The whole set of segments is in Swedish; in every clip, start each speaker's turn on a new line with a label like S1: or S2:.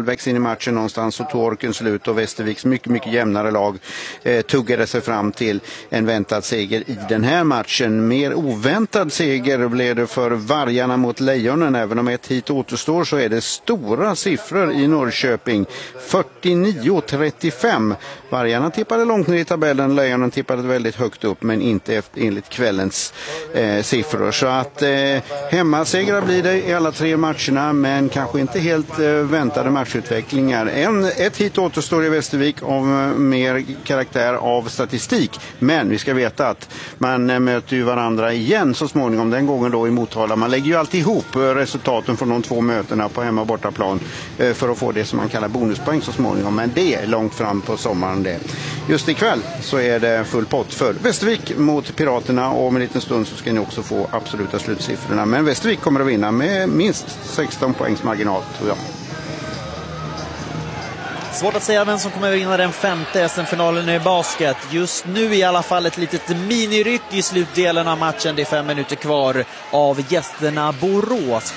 S1: halvvägs in i matchen någonstans så tog orken slut och Västerviks mycket jämnare lag tuggade sig fram till en väntad seger i den här matchen. Mer oväntad seger blev det för Vargarna mot Lejonen. Även om ett hit återstår så är det stora siffror i Norrköping. 49-35. Vargarna tippade långt ner i tabellen, Lejonen tippade väldigt högt upp men inte enligt kvällens siffror. Så att hemmasegrar blir det i alla tre matcherna men kanske inte helt väntade matchutvecklingar. Ett hit återstår i Västervik av mer karaktär av statistik. Men vi ska veta att man möter ju varandra igen så småningom. Den gången då i Motala. Man lägger ju alltid ihop resultaten från de två mötena på hemma- och bortaplan för att få det som man kallar bonuspoäng så småningom. Men det är långt fram på sommaren det. Just ikväll så är det full pott för Västervik mot Piraterna och om en liten stund så ska ni också få absoluta slutsiffrorna. Men Västervik kommer att vinna med minst 16 poängs marginal tror jag.
S2: Svårt att säga vem som kommer att vinna den femte SM-finalen i basket. Just nu i alla fall ett litet miniryck i slutdelen av matchen. Det är 5 minuter kvar av gästerna Borås.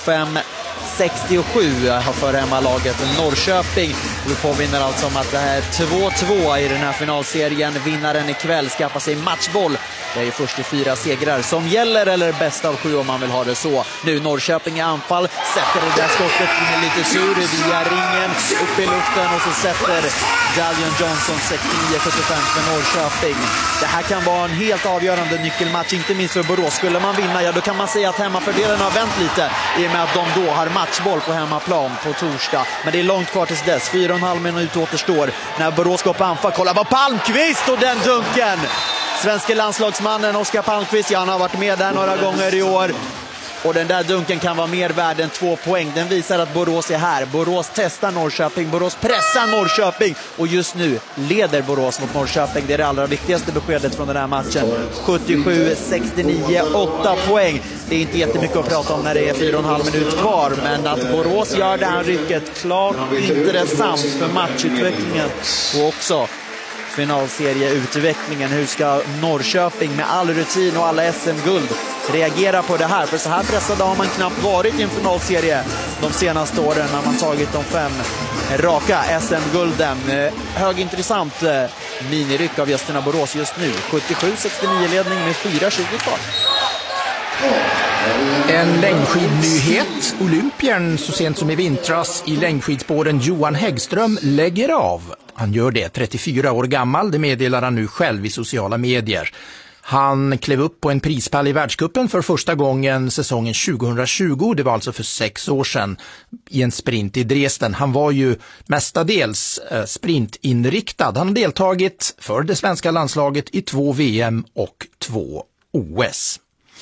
S2: 75-67 har för hemmalaget Norrköping. Vi påminner alltså om att det här 2-2 i den här finalserien. Vinnaren ikväll skaffar sig matchboll. Det är ju först i 4 segrar som gäller eller bäst av 7 om man vill ha det så. Nu Norrköping i anfall. Sätter det där skottet med lite sur via ringen upp i luften. Och så sätter Dalion Johnson 69-75 för Norrköping. Det här kan vara en helt avgörande nyckelmatch, inte minst för Borås. Skulle man vinna, ja då kan man säga att hemmafördelen har vänt lite i och med att de då har matchboll på hemmaplan på torsdag. Men det är långt kvar tills dess. 4,5 minuter återstår när Borås går på anfall. Kolla på Palmqvist och den dunken! Svenska landslagsmannen Oskar Palmqvist, ja, han har varit med där några gånger i år. Och den där dunken kan vara mer värd än 2 poäng. Den visar att Borås är här. Borås testar Norrköping. Borås pressar Norrköping. Och just nu leder Borås mot Norrköping. Det är det allra viktigaste beskedet från den här matchen. 77-69, 8 poäng. Det är inte jättemycket att prata om när det är 4,5 minuter kvar. Men att Borås gör det här rycket klart intressant för matchutvecklingen. Och också finalserieutvecklingen. Hur ska Norrköping med all rutin och alla SM-guld reagera på det här? För så här pressade har man knappt varit i en finalserie de senaste åren när man tagit de 5 raka SM-gulden. Högintressant miniryck av gästerna Borås just nu. 77-69 ledning med 4:20 kvar.
S3: En längdskidnyhet. Olympiern så sent som i vintras i längdskidspåren Johan Häggström lägger av. Han gör det 34 år gammal, det meddelar han nu själv i sociala medier. Han klev upp på en prispall i världscupen för första gången säsongen 2020. Det var alltså för 6 år sedan i en sprint i Dresden. Han var ju mestadels sprintinriktad. Han har deltagit för det svenska landslaget i 2 VM och 2 OS.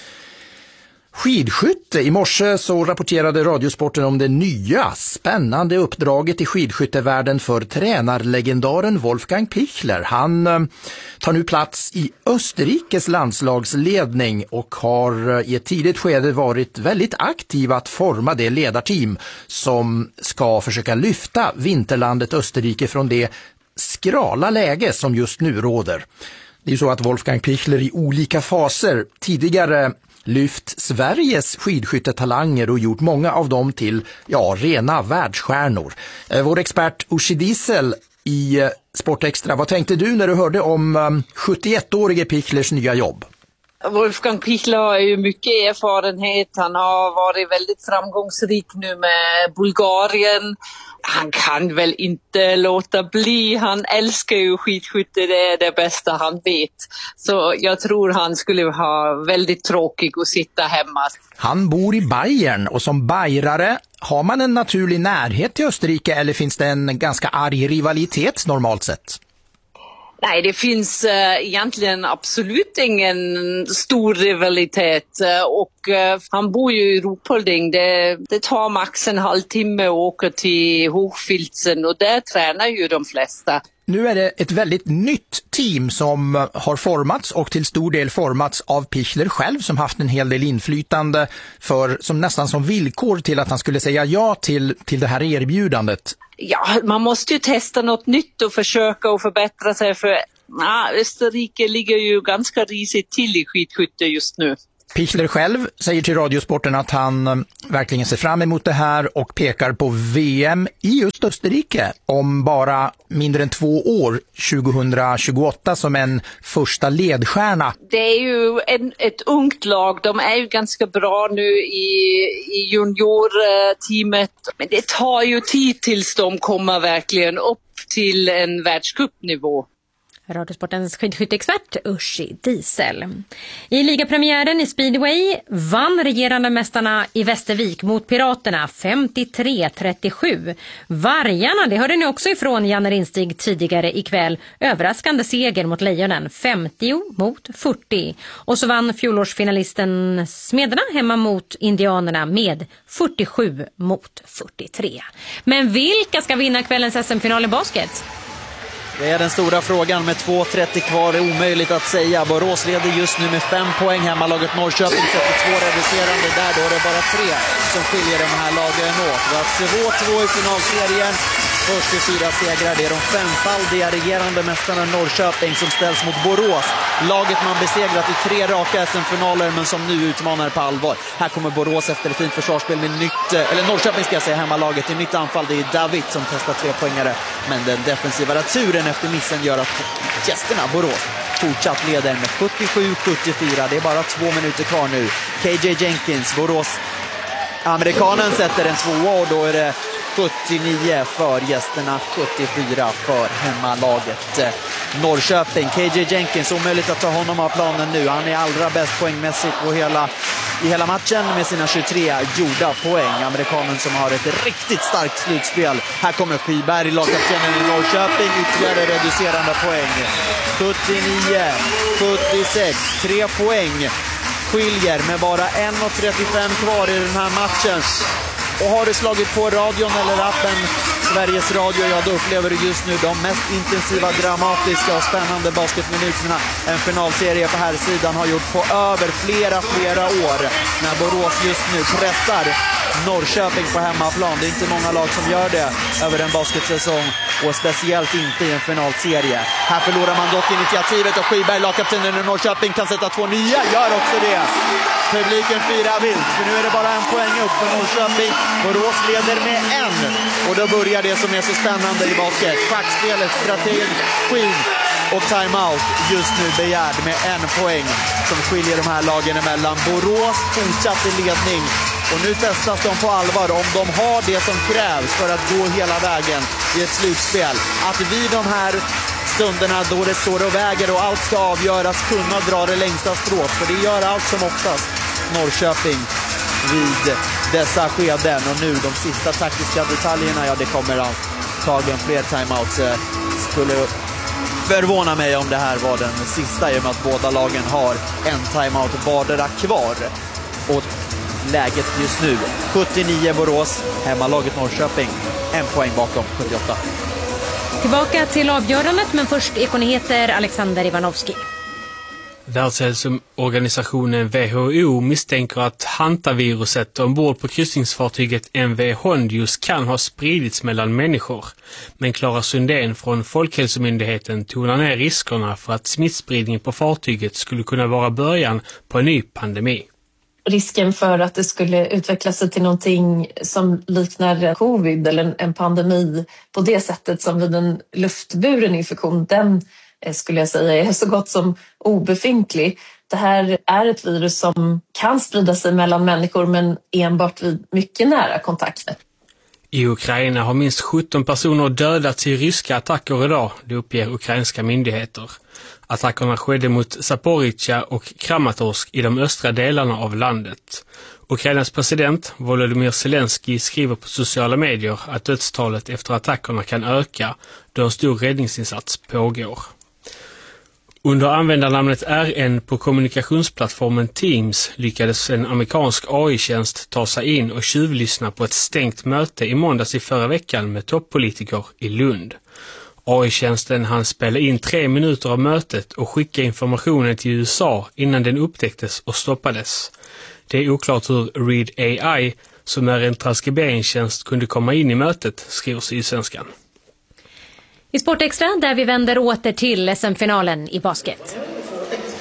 S3: Skidskytte. I morse så rapporterade Radiosporten om det nya, spännande uppdraget i skidskyttevärlden för tränarlegendaren Wolfgang Pichler. Han tar nu plats i Österrikes landslagsledning och har i ett tidigt skede varit väldigt aktiv att forma det ledarteam som ska försöka lyfta vinterlandet Österrike från det skrala läge som just nu råder. Det är ju så att Wolfgang Pichler i olika faser tidigare lyft Sveriges skidskyttetalanger och gjort många av dem till rena världsstjärnor. Vår expert Uschi Diesel i Sportextra, vad tänkte du när du hörde om 71-årige Pichlers nya jobb?
S4: Wolfgang Pichler har ju mycket erfarenhet. Han har varit väldigt framgångsrik nu med Bulgarien. Han kan väl inte låta bli. Han älskar ju skidskytte. Det är det bästa han vet. Så jag tror han skulle ha väldigt tråkigt att sitta hemma.
S3: Han bor i Bayern och som bajrare har man en naturlig närhet till Österrike eller finns det en ganska arg rivalitet normalt sett?
S4: Nej, det finns egentligen absolut ingen stor rivalitet och han bor ju i Ruhpolding. Det tar max en halvtimme att åka till Hochfilzen och där tränar ju de flesta.
S3: Nu är det ett väldigt nytt team som har formats och till stor del formats av Pichler själv som haft en hel del inflytande som nästan som villkor till att han skulle säga ja till det här erbjudandet.
S4: Ja, man måste ju testa något nytt och försöka att förbättra sig för Österrike ligger ju ganska risigt till i skidskytte just nu.
S3: Pichler själv säger till Radiosporten att han verkligen ser fram emot det här och pekar på VM i just Österrike om bara mindre än 2 år, 2028, som en första ledstjärna.
S4: Det är ju ett ungt lag. De är ju ganska bra nu i juniorteamet. Men det tar ju tid tills de kommer verkligen upp till en världscupnivå.
S5: Radiosportens skidskytteexpert Ursi Diesel. I ligapremiären i Speedway vann regerande mästarna i Västervik mot Piraterna 53-37. Vargarna, det hörde ni också ifrån Janne Rinstig tidigare ikväll. Överraskande seger mot Lejonen 50-40. Och så vann fjolårsfinalisten Smederna hemma mot Indianerna med 47-43. Men vilka ska vinna kvällens SM-final i basket?
S2: Det är den stora frågan med 2.30 kvar. Det är omöjligt att säga. Borås leder just nu med 5 poäng. Hemmalaget Norrköping sätter 2 reducerande där. Då är det bara 3 som skiljer de här lagen åt. Vi har 2-2 i finalserien. Först till 4 segrar. Det är de 5-faldiga regerande mästarna Norrköping som ställs mot Borås. Laget man besegrat i 3 raka SM-finaler men som nu utmanar på allvar. Här kommer Borås efter ett fint försvarsspel med Norrköping ska jag säga, hemmalaget i nytt anfall. Det är David som testar 3-poängare. Men den defensiva turen efter missen gör att gästerna Borås fortsatt leder med 77-74. Det är bara 2 minuter kvar nu. KJ Jenkins, Borås amerikanen, sätter en 2 och då är det 79 för gästerna, 74 för hemmalaget Norrköping. KJ Jenkins, omöjligt att ta honom av planen nu. Han är allra bäst poängmässigt i hela matchen med sina 23 gjorda poäng. Amerikanen som har ett riktigt starkt slutspel. Här kommer Skyberg, lagkaptenen i Norrköping, ytterligare reducerande poäng. 79-76, 3 poäng skiljer med bara 1.35 kvar i den här matchen. Och har du slagit på radion eller appen Sveriges Radio, ja då upplever du just nu de mest intensiva, dramatiska och spännande basketminuterna en finalserie på här sidan har gjort på över flera år. När Borås just nu pressar Norrköping på hemmaplan. Det är inte många lag som gör det över en basketsäsong och speciellt inte i en finalserie. Här förlorar man dock initiativet och Skyberg, lagkaptenen i Norrköping, kan sätta 2 nya, gör också det. Publiken firar vilt, för nu är det bara 1 poäng upp för Norrköping. Borås leder med 1 och då börjar det som är så spännande i basket. Schackspelet, strategin och timeout just nu begärd med 1 poäng som skiljer de här lagen emellan. Borås fortsatt i ledning och nu testas de på allvar om de har det som krävs för att gå hela vägen i ett slutspel. Att vid de här stunderna då det står och väger och allt ska avgöras kunna dra det längsta strået, för det gör allt som oftast Norrköping vid dessa skeden. Och nu de sista taktiska detaljerna, ja det kommer antagligen fler timeouts. Skulle förvåna mig om det här var den sista i och med att båda lagen har en timeout vardera kvar. Och läget just nu 79 Borås, hemmalaget Norrköping 1 poäng bakom 78.
S5: Tillbaka till avgörandet, men först ekonyheter Alexander Ivanovski.
S6: Världshälsoorganisationen WHO misstänker att hantaviruset ombord på kryssningsfartyget MV Hondius kan ha spridits mellan människor. Men Clara Sundén från Folkhälsomyndigheten tonar ner riskerna för att smittspridning på fartyget skulle kunna vara början på en ny pandemi.
S7: Risken för att det skulle utveckla sig till någonting som liknar covid eller en pandemi på det sättet som vid en luftburen infektion, den skulle jag säga är så gott som obefintlig. Det här är ett virus som kan sprida sig mellan människor men enbart vid mycket nära kontakter.
S6: I Ukraina har minst 17 personer dödats i ryska attacker idag, det uppger ukrainska myndigheter. Attackerna skedde mot Zaporizjzja och Kramatorsk i de östra delarna av landet. Ukrainas president Volodymyr Zelensky skriver på sociala medier att dödstalet efter attackerna kan öka då en stor räddningsinsats pågår. Under användarnamnet RN på kommunikationsplattformen Teams lyckades en amerikansk AI-tjänst ta sig in och tjuvlyssna på ett stängt möte i måndags i förra veckan med toppolitiker i Lund. AI-tjänsten hann spela in 3 minuter av mötet och skicka informationen till USA innan den upptäcktes och stoppades. Det är oklart hur Read AI, som är en transkriberingstjänst, kunde komma in i mötet, skriver Sydsvenskan.
S5: I Sportextra där vi vänder åter till SM-finalen i basket.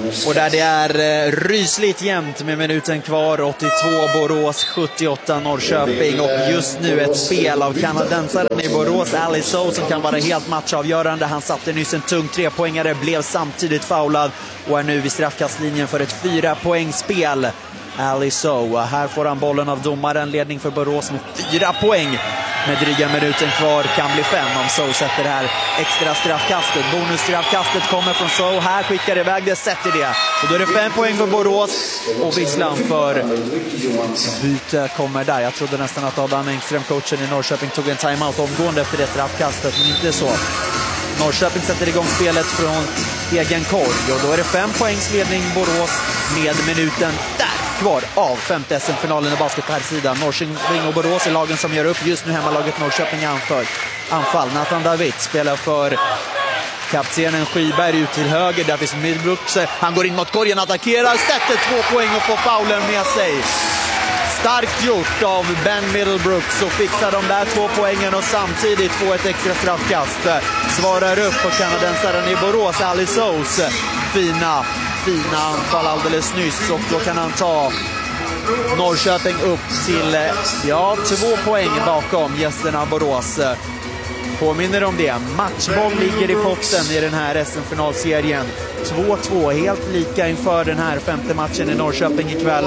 S2: Och där det är rysligt jämnt med minuten kvar. 82 Borås, 78 Norrköping. Och just nu ett spel av kanadensaren i Borås, Ali Sow, som kan vara helt matchavgörande. Han satte nyss en tung 3-poängare, blev samtidigt foulad och är nu vid straffkastlinjen för ett 4-poängsspel. Ali Sow, här får han bollen av domaren, ledning för Borås med 4 poäng. Med dryga minuten kvar, kan bli 5 om Sow sätter det här extra straffkastet. Bonusstraffkastet kommer från Sow, här skickar iväg det, sätter det. Och då är det 5 poäng för Borås och visslan för byte kommer där. Jag trodde nästan att Adam Engström, coachen i Norrköping, tog en timeout omgående efter det straffkastet, men inte så. Norrköping sätter igång spelet från egen korg och då är det 5 poängs ledning Borås med minuten där kvar av 5:e SM-finalen i basket på här sidan. Norrköping och Borås är lagen som gör upp. Just nu hemmalaget Norrköping anfall. Nathan David spelar för kaptenen Skyberg ut till höger. Där finns Middlebrooks. Han går in mot korgen, attackerar, sätter 2 poäng och får faulen med sig. Starkt gjort av Ben Middlebrooks och fixar de där 2 poängen och samtidigt få ett extra straffkast. Svarar upp på kanadensaren i Borås, Ali Sows fina anfall alldeles nyss, och då kan han ta Norrköping upp till 2 poäng bakom gästerna Borås. Påminner om det. Matchboll ligger i potten i den här SM-finalserien. 2-2, helt lika inför den här 5:e matchen i Norrköping ikväll.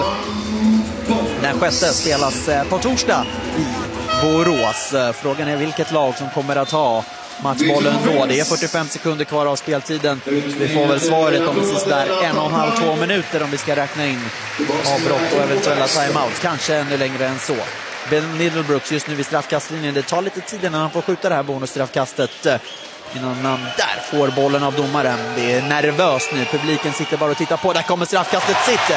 S2: Den 6:e spelas på torsdag i Borås. Frågan är vilket lag som kommer att ha matchbollen då. Det är 45 sekunder kvar av speltiden. Vi får väl svaret om precis där 1,5-2 minuter om vi ska räkna in avbrott och eventuella timeouts. Kanske ännu längre än så. Ben Middlebrooks just nu vid straffkastlinjen. Det tar lite tid innan han får skjuta det här bonusstraffkastet. Innan han där får bollen av domaren. Det är nervöst nu. Publiken sitter bara och tittar på. Där kommer straffkastet, sitter.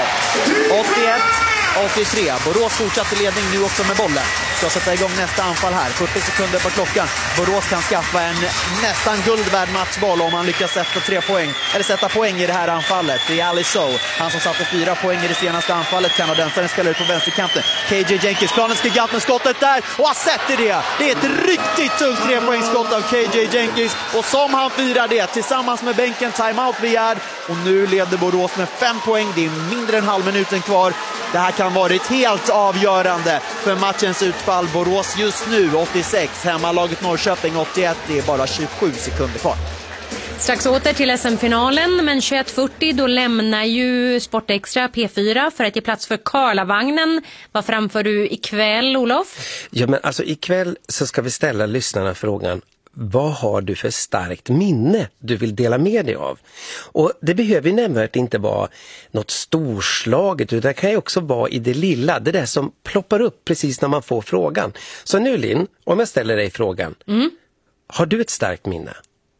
S2: 81-83. Borås fortsatte ledning nu också med bollen. Ska sätta igång nästa anfall här. 40 sekunder på klockan. Borås kan skaffa en nästan guldvärd matchboll om han lyckas sätta 3 poäng. Eller sätta poäng i det här anfallet. Det är Ali Sow. Han som satte 4 poäng i det senaste anfallet. Kanadensaren spelar ut på vänsterkanten. KJ Jenkins, planens gigant med skottet där. Och han sätter det. Det är ett riktigt tungt 3-poängsskott av KJ Jenkins. Och som han firar det tillsammans med bänken, timeout begärd. Och nu leder Borås med 5 poäng. Det är mindre än halvminuten kvar. Det här kan varit helt avgörande för matchens utfall. Borås just nu 86, hemmalaget Norrköping 81. Det är bara 27 sekunder kvar.
S5: Strax åter till SM-finalen, men 21:40 då lämnar ju Sportextra P4 för att ge plats för Karlavagnen. Vad framför du ikväll, Olof?
S8: Ja, men alltså ikväll så ska vi ställa lyssnarna frågan: vad har du för starkt minne du vill dela med dig av? Och det behöver ju nämligen inte vara något storslaget, utan det kan ju också vara i det lilla, det där som ploppar upp precis när man får frågan. Så nu, Linn, om jag ställer dig frågan, har du ett starkt minne?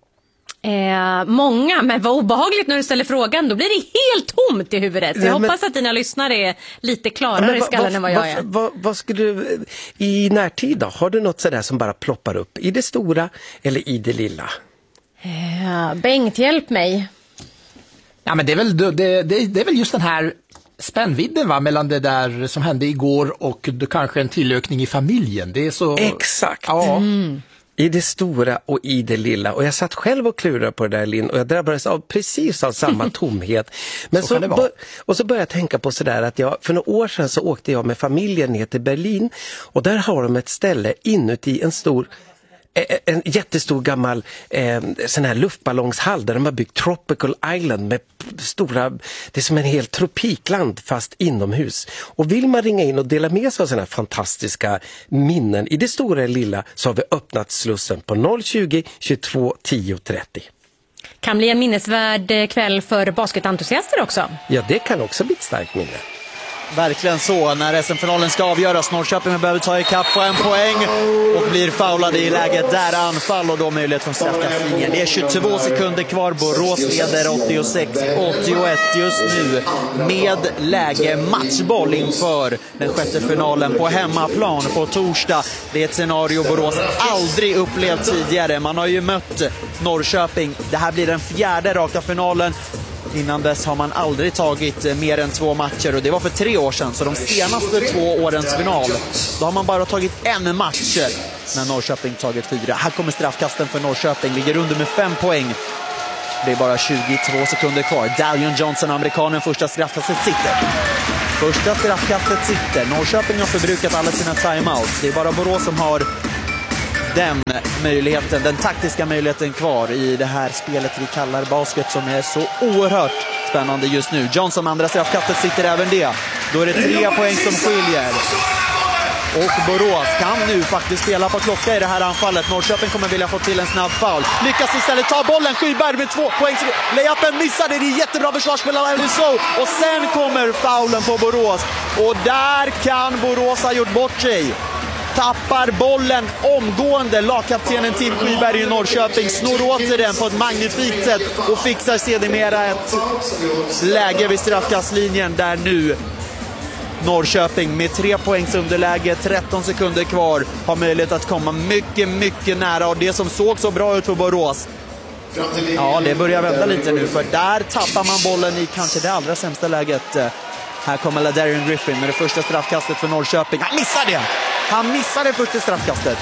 S5: Många, men vad obehagligt när du ställer frågan. Då blir det helt tomt i huvudet. Jag hoppas att dina lyssnare är lite klarare i skallen än vad jag är.
S8: Vad skulle du i närtid då? Har du något sådär som bara ploppar upp i det stora eller i det lilla?
S5: Bengt, hjälp mig.
S3: Ja, men det är väl just den här spännvidden, va, mellan det där som hände igår och kanske en tillökning i familjen. Det är så...
S8: Exakt.
S3: Ja.
S8: I det stora och i det lilla. Och jag satt själv och klurade på det där, Linn, och jag drabbades av precis av samma tomhet. Men så började jag tänka på sådär att för några år sedan så åkte jag med familjen ner till Berlin, och där har de ett ställe inuti en jättestor gammal sån här luftballongshall där de har byggt Tropical Island med stora, det är som en hel tropikland fast inomhus. Och vill man ringa in och dela med sig av sådana här fantastiska minnen i det stora och lilla, så har vi öppnat slussen på 020 22 10 30.
S5: Kan bli en minnesvärd kväll för basketentusiaster också.
S8: Ja, det kan också bli ett starkt minne.
S2: Verkligen så, när SM-finalen ska avgöras. Norrköping behöver ta ikapp på 1 poäng och blir foulade i läget där anfall, och då möjlighet från straffkastlinjen. Det är 22 sekunder kvar. Borås leder 86-81 just nu med läge matchboll inför den 6:e finalen på hemmaplan på torsdag. Det är ett scenario Borås aldrig upplevt tidigare. Man har ju mött Norrköping. Det här blir den 4:e raka finalen. Innan dess har man aldrig tagit mer än 2 matcher, och det var för 3 år sedan. Så de senaste 2 årens final, då har man bara tagit en match när Norrköping tagit 4. Här kommer straffkasten för Norrköping, ligger under med 5 poäng. Det är bara 22 sekunder kvar. Dalion Johnson, amerikanen, första straffkastet sitter. Första straffkastet sitter. Norrköping har förbrukat alla sina timeouts. Det är bara Borås som har den möjligheten, den taktiska möjligheten kvar i det här spelet vi kallar basket, som är så oerhört spännande just nu. Johnson, andra straffkastet sitter även det. Då är det 3 poäng som skiljer. Och Borås kan nu faktiskt spela på klocka i det här anfallet. Norrköping kommer vilja få till en snabb foul. Lyckas istället ta bollen. Skyberg med 2 poäng. Layupen missade. Det är jättebra försvarsspel av Eliso. Och sen kommer foulen på Borås. Och där kan Borås ha gjort bort sig. Tappar bollen omgående. Lagkaptenen Tim Skyberg i Norrköping snor åt sig den på ett magnifikt sätt och fixar sedermera ett läge vid straffkastlinjen där nu Norrköping med 3 poängs underläge, 13 sekunder kvar, har möjlighet att komma mycket, mycket nära. Och det som såg så bra ut för Borås, ja, det börjar vända lite nu, för där tappar man bollen i kanske det allra sämsta läget. Här kommer LaDarian Griffin med det första straffkastet för Norrköping. Han missar det! Han missar det första straffkastet.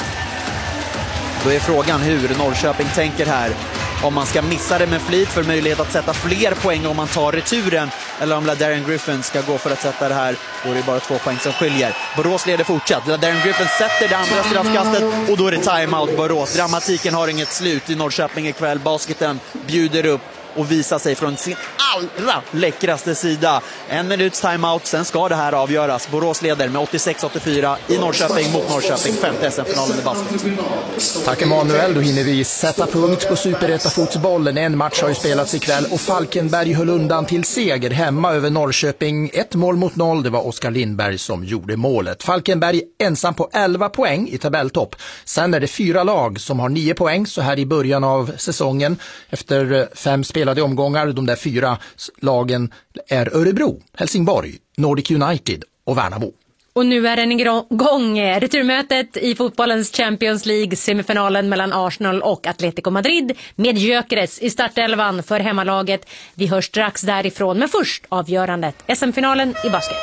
S2: Då är frågan hur Norrköping tänker här. Om man ska missa det med flit för möjlighet att sätta fler poäng om man tar returen, eller om LaDarian Griffin ska gå för att sätta det här. Då är det bara 2 poäng som skiljer. Borås leder fortsatt. LaDarian Griffin sätter det andra straffkastet och då är det timeout Borås. Dramatiken har inget slut i Norrköping ikväll. Basketen bjuder upp och visar sig från sin allra läckraste sida. 1 minuts timeout, sen ska det här avgöras. Borås leder med 86-84 i Norrköping mot Norrköping, 5:e SM-finalen i basket.
S3: Tack Emanuel, då hinner vi sätta punkt på Superettan-fotbollen. En match har ju spelats ikväll och Falkenberg höll undan till seger hemma över Norrköping. 1-0. Det var Oskar Lindberg som gjorde målet. Falkenberg ensam på 11 poäng i tabelltopp. Sen är det 4 lag som har 9 poäng så här i början av säsongen. Efter 5 spelade omgångar, de där 4 lagen är Örebro, Helsingborg, Nordic United och Värnamo.
S5: Och nu är den igång. Returmötet i fotbollens Champions League, semifinalen mellan Arsenal och Atletico Madrid med Gyökeres i startelvan för hemmalaget. Vi hörs strax därifrån, men först avgörandet. SM-finalen i basket.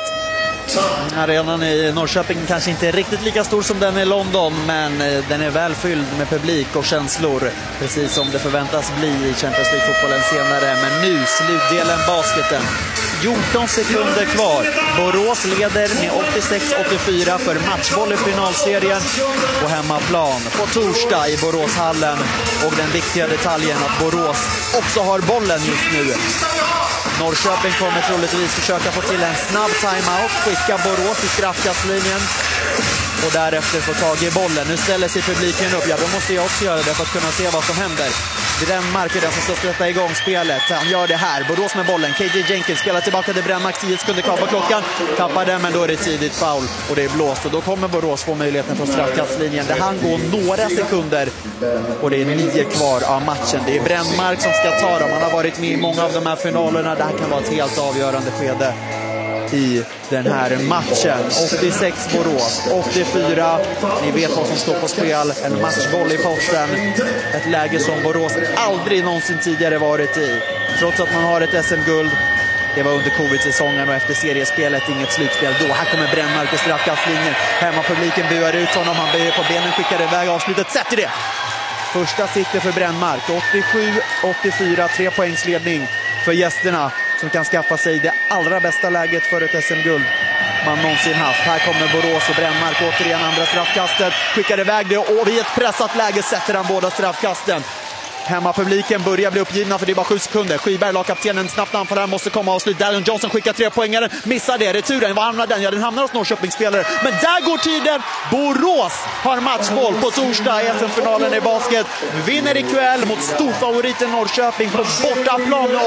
S2: Arenan i Norrköping kanske inte är riktigt lika stor som den i London, men den är väl fylld med publik och känslor, precis som det förväntas bli i Champions League-fotbollen senare. Men nu slutdelen basketen. 14 sekunder kvar. Borås leder med 86-84 för matchboll i finalserien på hemmaplan på torsdag i Boråshallen. Och den viktiga detaljen att Borås också har bollen just nu. Norrköping kommer troligtvis försöka få till en snabb timeout, skicka Borås i straffkastlinjen och därefter få tag i bollen. Nu ställer sig publiken upp. Ja, då måste jag också göra det för att kunna se vad som händer. Brännmark är den som ska sätta igång spelet. Han gör det här. Borås med bollen. KJ Jenkins spelar tillbaka till Brännmark. 10 sekunder kvar på klockan. Tappar den, men då är det tidigt foul och det är blåst. Och då kommer Borås få möjligheten från straffkastlinjen. Det han går några sekunder och det är 9 kvar av matchen. Det är Brännmark som ska ta dem. Han har varit med i många av de här finalerna. Det här kan vara ett helt avgörande skede i den här matchen. 86 Borås, 84. Ni vet vad som står på spel. En matchboll i posten. Ett läge som Borås aldrig någonsin tidigare varit i. Trots att man har ett SM-guld. Det var under covid-säsongen och efter seriespelet inget slutspel då. Här kommer Brännmark i straffkastlinjen. Hemmapubliken buar ut honom. Han böjer på benen, skickar iväg avslutet. Sätter det! Första sitter för Brännmark. 87-84, 3 poängsledning för gästerna som kan skaffa sig det allra bästa läget för ett SM-guld man någonsin haft. Här kommer Borås och Brännmark återigen andra straffkastet. Skickar iväg det och vid ett pressat läge sätter han båda straffkasten. Hemmapubliken börjar bli uppgivna för det är bara 7 sekunder. Skyberg, lagkaptenen, snabbt anfall här, måste komma och sluta. Dalion Johnson skickar 3-poängaren, missar det. Returen, vad hamnar den? Ja, den hamnar hos Norrköpingsspelare. Men där går tiden. Borås har matchboll på torsdag i SM-finalen i basket. Vinner ikväll mot storfavoriten Norrköping på bortaplan med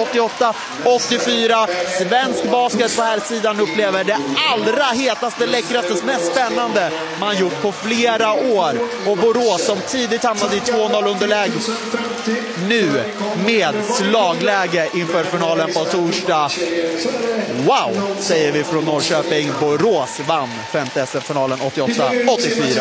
S2: 88-84. Svensk basket på här sidan upplever det allra hetaste, läckraste, mest spännande man gjort på flera år. Och Borås som tidigt hamnade i 2-0 underläge, nu med slagläge inför finalen på torsdag. Wow, säger vi från Norrköping. Borås vann 5:e SM-finalen 88-84.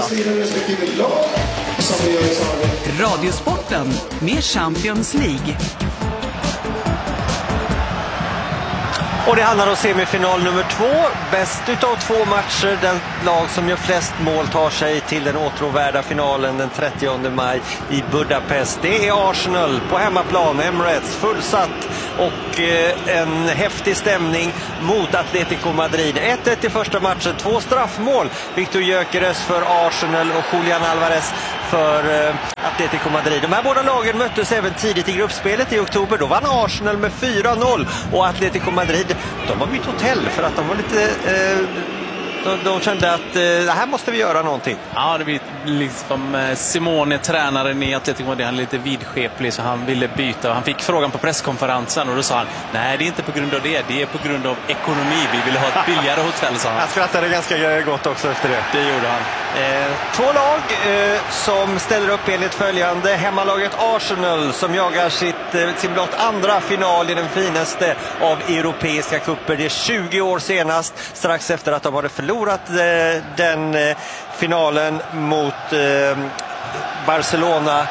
S9: Radiosporten med Champions League.
S10: Och det handlar om semifinal nummer 2. Bäst utav 2 matcher. Den lag som gör flest mål tar sig till den åtråvärda finalen den 30 maj i Budapest. Det är Arsenal på hemmaplan, Emirates, fullsatt och en häftig stämning mot Atletico Madrid. 1-1 i första matchen, 2 straffmål. Viktor Gyökeres för Arsenal och Julian Alvarez för Atletico Madrid. De här båda lagen möttes även tidigt i gruppspelet i oktober. Då vann Arsenal med 4-0 och Atletico Madrid, de har bytt hotell för att de var lite... De kände att det här måste vi göra någonting.
S11: Ja, det blir liksom Simone, tränaren i Atletico Madrid, han är lite vidskeplig så han ville byta. Han fick frågan på presskonferensen och då sa han, nej det är inte på grund av det är på grund av ekonomi. Vi vill ha ett billigare hotell, sa han.
S10: Jag skrattade ganska gott också efter det.
S11: Det gjorde han.
S10: 2 lag som ställer upp enligt följande. Hemmalaget Arsenal som jagar sin blott andra final i den finaste av europeiska kupper. Det är 20 år senast, strax efter att de hade förlorat den finalen mot Barcelona,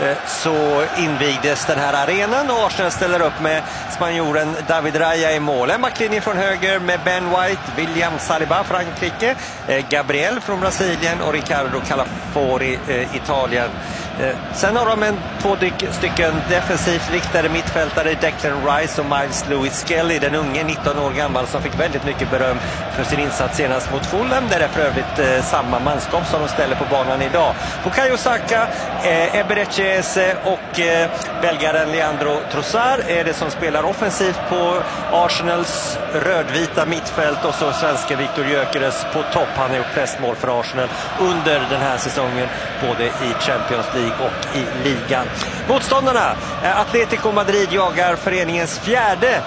S10: så invigdes den här arenan och Arsenal ställer upp med spanjoren David Raya i mål. En backlinje från höger med Ben White, William Saliba, Frankrike, Gabriel från Brasilien och Riccardo Calafori, Italien. Sen har de 2 stycken defensivt riktade mittfältare, Declan Rice och Miles Lewis Skelly, den unge 19 år gammal som fick väldigt mycket beröm för sin insats senast mot Fulham. Det är för övrigt samma manskap som de ställer på banan idag. Bukayo Saka, Eberechi Eze och belgaren Leandro Trossard är det som spelar offensivt på Arsenals rödvita mittfält, och så svenska Viktor Gyökeres på topp. Han har gjort flest mål för Arsenal under den här säsongen, både i Champions League och i ligan. Motståndarna, Atletico Madrid jagar föreningens 4:e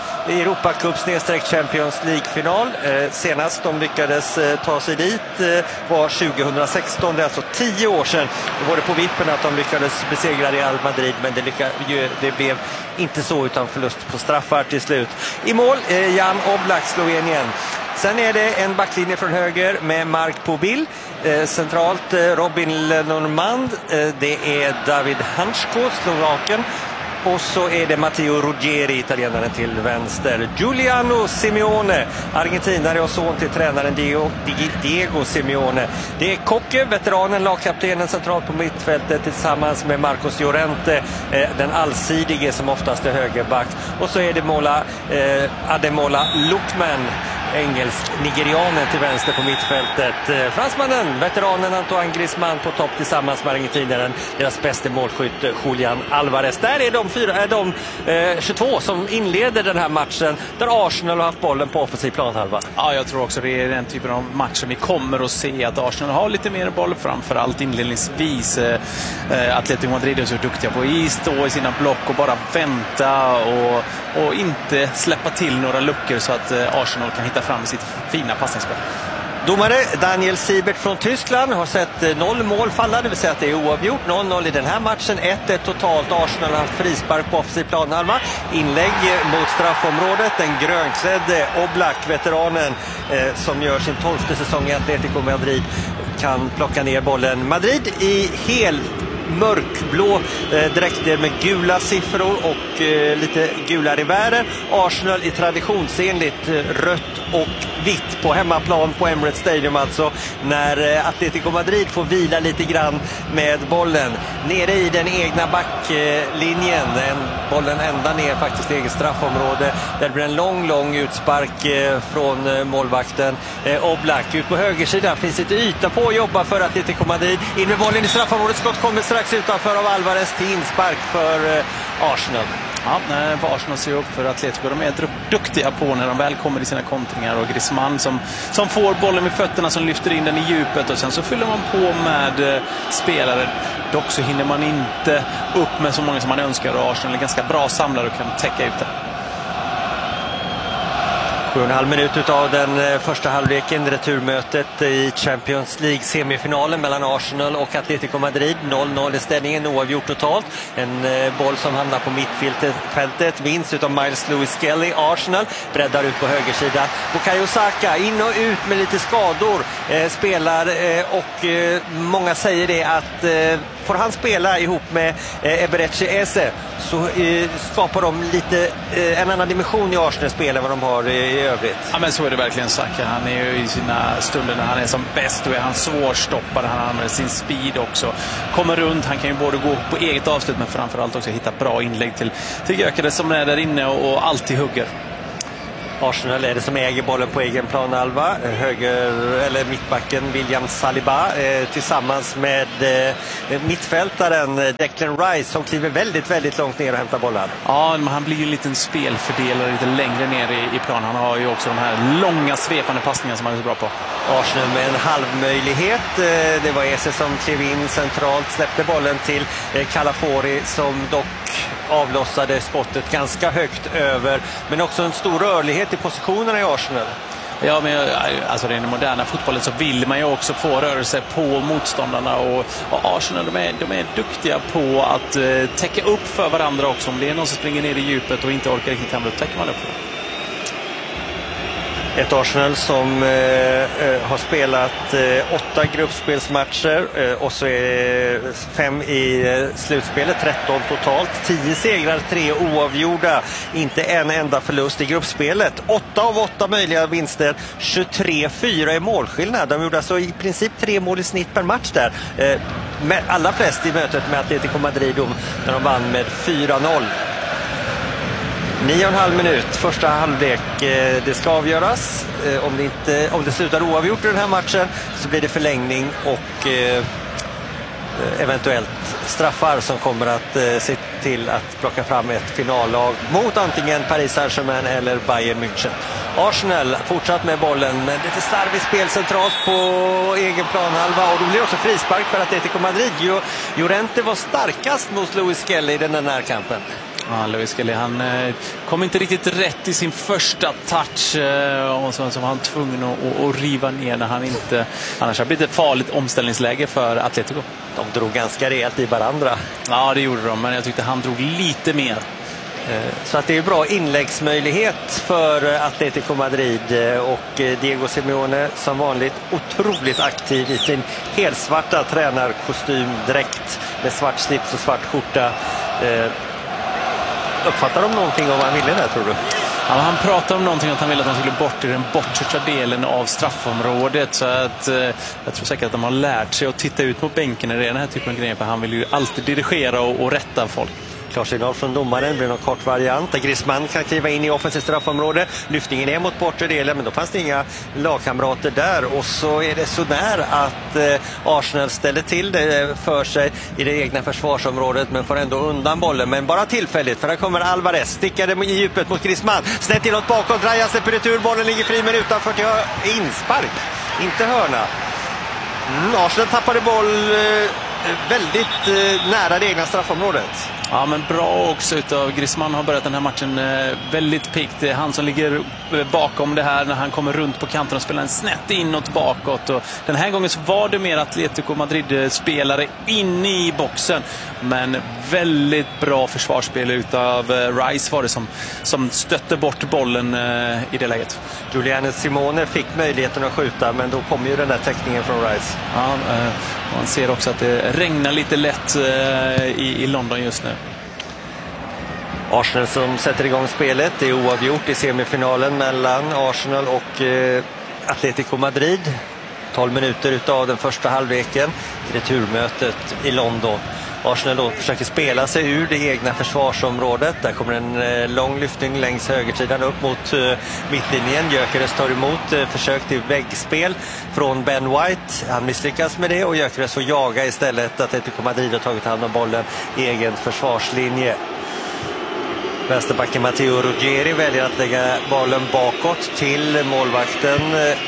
S10: Europacup/Champions League-final. Senast de lyckades ta sig dit var 2016, det är alltså 10 år sedan. Då var det på vippen att de lyckades besegra Real Madrid, men det blev inte så, utan förlust på straffar till slut. I mål, Jan Oblak, Slovenien. Sen är det en backlinje från höger med Mark Pobil. Centralt Robin Lenormand. Det är David Hansko, Slovaken. Och så är det Matteo Ruggeri, italienaren till vänster. Giuliano Simeone, argentinare och son till tränaren Diego Simeone. Det är Kocke, veteranen, lagkaptenen centralt på mittfältet tillsammans med Marcos Llorente, den allsidige som oftast är högerback. Och så är det Ademola Lookman, engelsk-nigerianen till vänster på mittfältet. Fransmannen, veteranen Antoine Griezmann på topp tillsammans med argentinaren, deras bästa målskytt Julian Alvarez. Där är de 22 som inleder den här matchen, där Arsenal har haft bollen på offensiv planhalva.
S11: Ja, jag tror också det är den typen av match som vi kommer att se, att Arsenal har lite mer boll, framförallt inledningsvis. Atletico Madrid är så duktiga på att stå i sina block och bara vänta och inte släppa till några luckor så att Arsenal kan hitta fram i sitt fina passningsspel.
S10: Domare Daniel Siebert från Tyskland har sett 0 mål falla, det vill säga att det är oavgjort. 0-0 i den här matchen, 1-1 totalt. Arsenal har haft frispark på offensiv planhalva. Inlägg mot straffområdet. Den grönklädde Oblak, veteranen som gör sin 12:e säsong i Atletico Madrid, kan plocka ner bollen. Madrid i mörkblå dräkter med gula siffror och lite gula rivärer. Arsenal i traditionsenligt rött och vitt på hemmaplan på Emirates Stadium, alltså, när Atletico Madrid får vila lite grann med bollen nere i den egna backlinjen. Bollen ända ner faktiskt i eget straffområde. Där blir en lång utspark från målvakten Oblak. Ut på högersidan finns lite yta på att jobba för Atletico Madrid. In med bollen i straffområdet, skott kommer strax utanför av Alvarez till inspark för Arsenal.
S11: Ja, vad Arsenal ser upp för Atletico. De är duktiga på när de väl kommer i sina kontringar, och Griezmann som får bollen med fötterna, som lyfter in den i djupet, och sen så fyller man på med spelare. Dock så hinner man inte upp med så många som man önskar, och Arsenal är ganska bra samlare och kan täcka ut det.
S10: 7,5 minut av den första halvleken, returmötet i Champions League semifinalen mellan Arsenal och Atletico Madrid. 0-0 i ställningen, oavgjort totalt. En boll som hamnar på mittfältet, vinst utav Miles Lewis Skelly. Arsenal breddar ut på högersida. Bukayo Saka in och ut med lite skador spelar, och många säger det att får han spela ihop med Eberechi Eze så skapar de lite en annan dimension i Arsenal-spel än vad de har i övrigt.
S11: Ja, men så är det verkligen Saka. Han är ju i sina stunder när han är som bäst och är han svårstoppad. Han använder sin speed också. Kommer runt, han kan ju både gå på eget avslut men framförallt också hitta bra inlägg till Gyökeres som är där inne och alltid hugger.
S10: Arsenal är det som äger bollen på egen planhalva. Mittbacken William Saliba tillsammans med mittfältaren Declan Rice som kliver väldigt, väldigt långt ner och hämtar bollar.
S11: Ja, men han blir ju en liten spelfördelare lite längre ner i plan. Han har ju också de här långa svepande passningar som han är så bra på.
S10: Arsenal med en halvmöjlighet. Det var Eze som klev in centralt, släppte bollen till Calafori som dock avlossade skottet ganska högt över, men också en stor rörlighet i positionerna i Arsenal.
S11: Ja, men alltså i den moderna fotbollen så vill man ju också få rörelse på motståndarna och Arsenal de är duktiga på att täcka upp för varandra också. Om det är någon som springer ner i djupet och inte orkar riktigt hamna, då täcker man upp.
S10: Ett Arsenal som har spelat 8 gruppspelsmatcher och så är 5 i slutspelet, 13 totalt. 10 segrar, 3 oavgjorda. Inte en enda förlust i gruppspelet. 8 av 8 möjliga vinster, 23-4 i målskillnad. De gjorde alltså i princip 3 mål i snitt per match där. Med allra flest i mötet med Atletico Madrid när de vann med 4-0. 9,5 minut, första halvlek. Det ska avgöras. Om det slutar oavgjort i den här matchen så blir det förlängning och eventuellt straffar som kommer att se till att plocka fram ett finallag mot antingen Paris Saint-Germain eller Bayern München. Arsenal fortsatt med bollen, men lite starvigt spel centralt på egen planhalva och då blir också frispark för Atletico Madrid. Llorente var starkast mot Luis Skelly i den här närkampen.
S11: Ja, Luis Skelly, han kom inte riktigt rätt i sin första touch och så var han tvungen att riva ner när han inte, annars har det blivit ett farligt omställningsläge för Atletico.
S10: De drog ganska rejält i varandra.
S11: Ja, det gjorde de, men jag tyckte han drog lite mer.
S10: Så att det är bra inläggsmöjlighet för Atletico Madrid och Diego Simeone som vanligt otroligt aktiv i sin helsvarta tränarkostymdräkt med svart slips och svart skjorta. Uppfattar de någonting om vad han ville där, tror du?
S11: Ja, han pratade om någonting att han ville att de skulle bort i den bortre delen av straffområdet, så att jag tror säkert att de har lärt sig att titta ut på bänken i den här typen av grejer, för han vill ju alltid dirigera och rätta folk.
S10: Klarsignal från domaren, blir någon kort variant där Griezmann kan kliva in i offensivt straffområde. Lyftningen är mot bortre delen, men då fanns det inga lagkamrater där och så är det så där att Arsenal ställer till det för sig i det egna försvarsområdet men får ändå undan bollen, men bara tillfälligt, för där kommer Alvarez, stickade i djupet mot Griezmann, snett inåt bakåt, Raya släpper retur, bollen ligger fri men utanför till inspark, inte hörna. Arsenal tappade boll väldigt nära det egna straffområdet.
S11: Ja, men bra också utav Griezmann, har börjat den här matchen väldigt piggt. Det är han som ligger bakom det här när han kommer runt på kanten och spelar en snett inåt bakåt. Och den här gången så var det mer Atletico Madrid-spelare inne i boxen. Men väldigt bra försvarsspel utav Rice var det som stötte bort bollen i det läget.
S10: Giuliano Simone fick möjligheten att skjuta, men då kom ju den där täckningen från Rice.
S11: Ja, man ser också att det regnar lite lätt i London just nu.
S10: Arsenal som sätter igång spelet. Det är oavgjort i semifinalen mellan Arsenal och Atletico Madrid. 12 minuter utav den första halvleken i returmötet i London. Arsenal då försöker spela sig ur det egna försvarsområdet. Där kommer en lång lyftning längs högersidan upp mot mittlinjen. Gyökeres tar emot försök till väggspel från Ben White. Han misslyckas med det och Gyökeres får jaga istället. Atletico Madrid har tagit hand om bollen i egen försvarslinje. Vänsterbacken Matteo Ruggeri väljer att lägga bollen bakåt till målvakten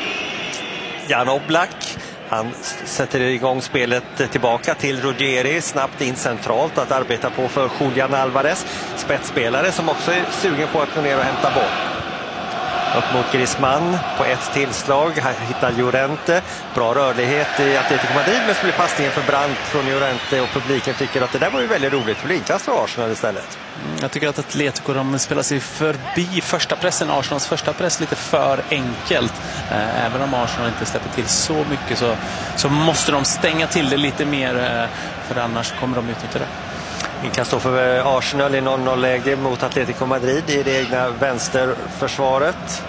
S10: Jan Oblak. Han sätter igång spelet tillbaka till Ruggeri, snabbt in centralt att arbeta på för Julian Alvarez, spetsspelare som också är sugen på att gå ner och hämta boll. Upp mot Griezmann på ett tillslag. Här hittar Llorente. Bra rörlighet i Atletico Madrid, men så blir passningen för brant från Llorente och publiken tycker att det där var ju väldigt roligt. Det blir inkast för Arsenal istället.
S11: Jag tycker att Atletico de spelar sig förbi första pressen. Arsenals första press lite för enkelt. Även om Arsenal inte släpper till så mycket så måste de stänga till det lite mer, för annars kommer de utnyttja det.
S10: Inkast står för Arsenal i 0-0-läge mot Atletico Madrid i det egna vänsterförsvaret.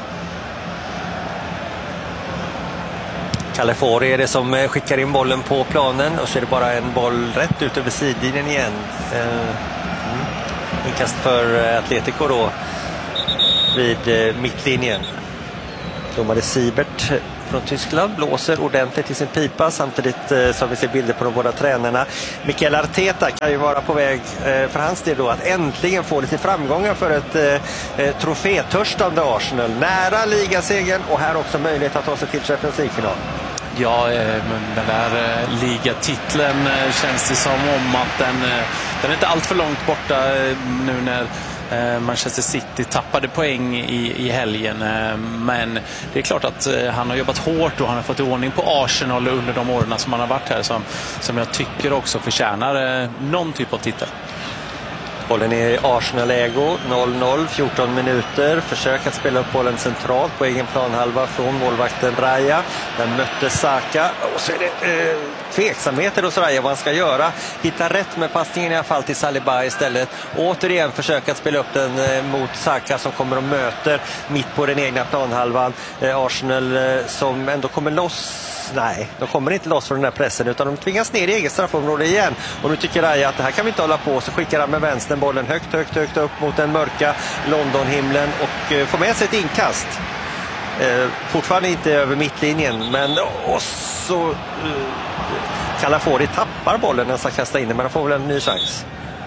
S10: Calafiori är det som skickar in bollen på planen, och så är det bara en boll rätt ut över sidlinjen igen. Inkast för Atletico då vid mittlinjen. Domare Siebert från Tyskland blåser ordentligt i sin pipa, samtidigt som vi ser bilder på de båda tränarna. Mikel Arteta kan ju vara på väg för hans del då att äntligen få lite framgångar för ett trofétörstande Arsenal. Nära ligasegern och här också möjlighet att ta sig till Champions League-final.
S11: Ja, den där ligatiteln känns det som om att den är inte allt för långt borta nu när Manchester City tappade poäng i helgen. Men det är klart att han har jobbat hårt och han har fått i ordning på Arsenal under de åren som han har varit här, som jag tycker också förtjänar någon typ av titel.
S10: Bollen är i Arsenal-ägo, 0-0, 14 minuter. Försök att spela upp bollen centralt på egen planhalva från målvakten Raya. Den mötte Saka, och så är det tveksamheter hos Raya vad han ska göra. Hitta rätt med passningen i alla fall till Saliba istället. Återigen försök att spela upp den mot Saka som kommer och möter mitt på den egna planhalvan. Arsenal som ändå kommer loss. Nej, de kommer inte loss från den här pressen, utan de tvingas ner i eget straffområde igen. Och nu tycker Raya att det här kan vi inte hålla på, så skickar han med vänstern bollen högt upp mot den mörka London-himlen och får med sig ett inkast. Fortfarande inte över mittlinjen, men och så Calafiori tappar bollen när han ska kasta in den, men han får väl en ny chans.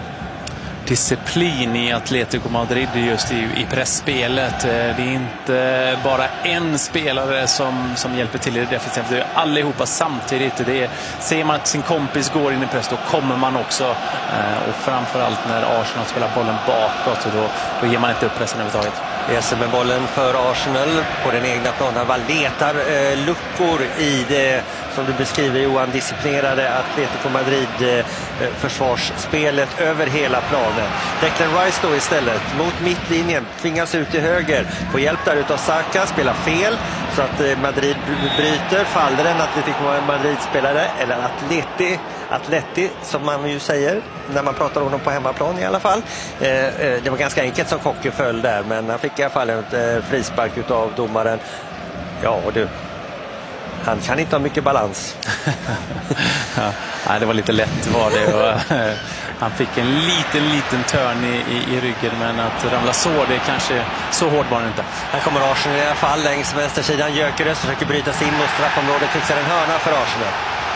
S11: Disciplin i Atletico Madrid just i pressspelet. Det är inte bara en spelare som hjälper till i det defensivt. Det är allihopa samtidigt. Ser man att sin kompis går in i press, då kommer man också. Och framförallt när Arsenal spelar bollen bakåt, och då ger man inte upp pressen överhuvudtaget.
S10: Reser med bollen för Arsenal på den egna planen. Man letar luckor i det, som du beskriver Johan, disciplinerade Atletico Madrid försvarsspelet över hela planen. Declan Rice då istället mot mittlinjen, tvingas ut till höger, får hjälp där utav Saka, spelar fel så att Madrid bryter, faller en Atletico Madrid-spelare, eller Atleti som man ju säger när man pratar om dem på hemmaplan i alla fall. Det var ganska enkelt som Kokke föll där, men han fick i alla fall ett frispark utav domaren. Ja, du, han kan inte ha mycket balans.
S11: Nej, det var lite lätt var det. Och, han fick en liten törn i ryggen, men att ramla så, det kanske så hård var det inte.
S10: Här kommer Arsenal i alla fall längs vänstersidan. Gyökeres försöker bryta sig in mot straffområdet, fixar en hörna för Arsenal.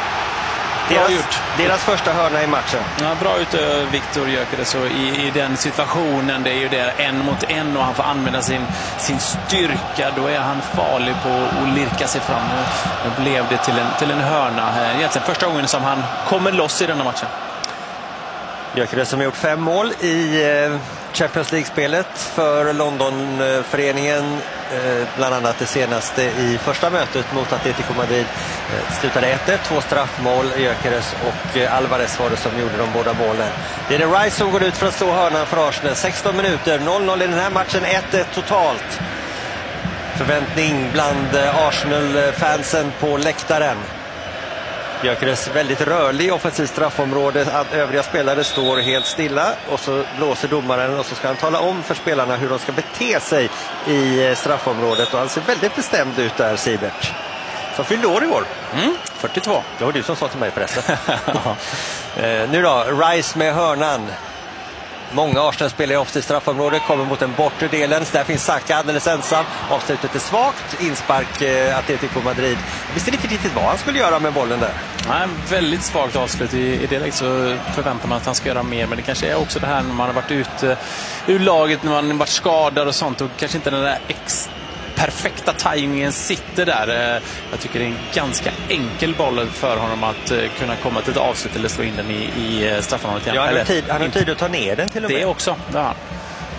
S10: Deras första hörna i matchen.
S11: Ja, bra ut Viktor Gyökeres i den situationen. Det är ju det 1 mot 1 och han får använda sin styrka. Då är han farlig på att lirka sig fram. Nu blev det till en hörna. Egentligen första gången som han kommer loss i denna matchen.
S10: Gyökeres som har gjort 5 mål i Champions League-spelet för Londonföreningen, bland annat det senaste i första mötet mot Atletico Madrid. Slutade 1-1, 2 straffmål. Gyökeres och Alvarez var det som gjorde de båda målen. Det är det Rice som går ut för att slå hörnan för Arsenal. 16 minuter, 0-0 i den här matchen, 1-1 totalt. Förväntning bland Arsenal-fansen på läktaren. Gyökeres väldigt rörlig i offensivt straffområde, att övriga spelare står helt stilla, och så blåser domaren och så ska han tala om för spelarna hur de ska bete sig i straffområdet, och han ser väldigt bestämd ut där, Siebert. Som fyllde år i år.
S11: 42.
S10: Det var du som sa till mig förresten. Nu då, Rice med hörnan. Många Arsenal-spelare i offensivt straffområde kommer mot den bortre delen. Så där finns Saka alldeles ensam. Avslutet är svagt. Inspark Atletico Madrid. Visste inte riktigt vad han skulle göra med bollen där.
S11: Nej, väldigt svagt avslut. I det läget så förväntar man att han ska göra mer. Men det kanske är också det här när man har varit ute ur laget, när man har varit skadad och sånt. Och kanske inte den där perfekta tajmingen sitter där. Jag tycker det är en ganska enkel boll för honom att kunna komma till ett avslut eller slå in den i straffområdet igen.
S10: Ja, han har tid att ta ner den till och med.
S11: Det också, ja.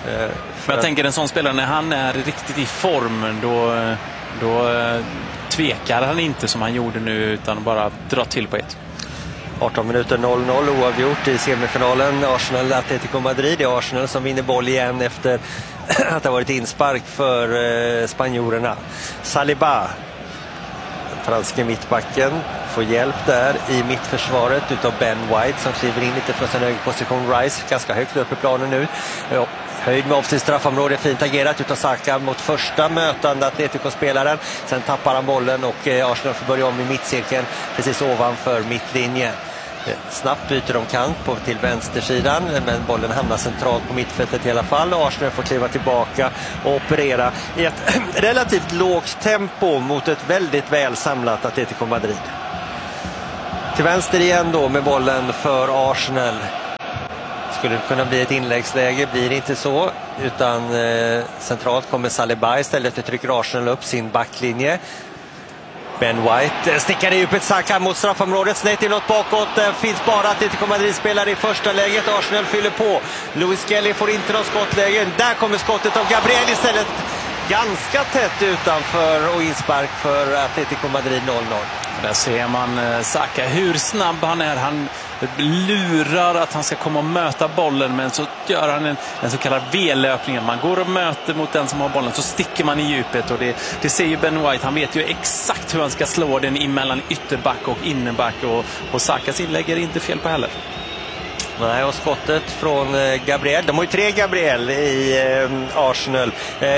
S11: Jag tänker en sån spelare, när han är riktigt i form, då tvekar han inte som han gjorde nu, utan bara drar till på ett.
S10: 18 minuter 0-0 oavgjort i semifinalen. Arsenal-Atletico Madrid. Det är Arsenal som vinner boll igen efter att det har varit inspark för spanjorerna. Saliba, franska mittbacken, får hjälp där i mittförsvaret utav Ben White som kliver in lite från sin högerposition. Rice ganska högt upp i planen nu. Höjd med offensivt straffområde, fint agerat utav Saka mot första mötande Atletico-spelaren. Sen tappar han bollen och Arsenal får börja om i mittcirkeln precis ovanför mittlinjen. Snabbt byter de kant till vänstersidan, men bollen hamnar centralt på mittfältet i alla fall. Arsenal får kliva tillbaka och operera i ett relativt lågt tempo mot ett väldigt väl samlat Atletico Madrid. Till vänster igen då med bollen för Arsenal. Skulle det kunna bli ett inläggsläge, blir det inte så, utan centralt kommer Saliba istället. Det trycker Arsenal upp sin backlinje. Ben White stickar i djupet, Saka mot straffområdet, snett inåt bakåt, finns bara Atletico Madrid-spelare i första läget. Arsenal fyller på, Luis Kelly får inte någon skottläge. Där kommer skottet av Gabriel istället, ganska tätt utanför och inspark för Atletico Madrid 0-0.
S11: Där ser man Saka, hur snabb han är. Han lurar att han ska komma och möta bollen, men så gör han en så kallad V-löpning. Man går och möter mot den som har bollen, så sticker man i djupet, och det ser ju Ben White. Han vet ju exakt hur han ska slå den emellan ytterback och innerback, och Sakas inlägg är inte fel på heller.
S10: Nej, och skottet från Gabriel. De har ju 3 Gabriel i Arsenal.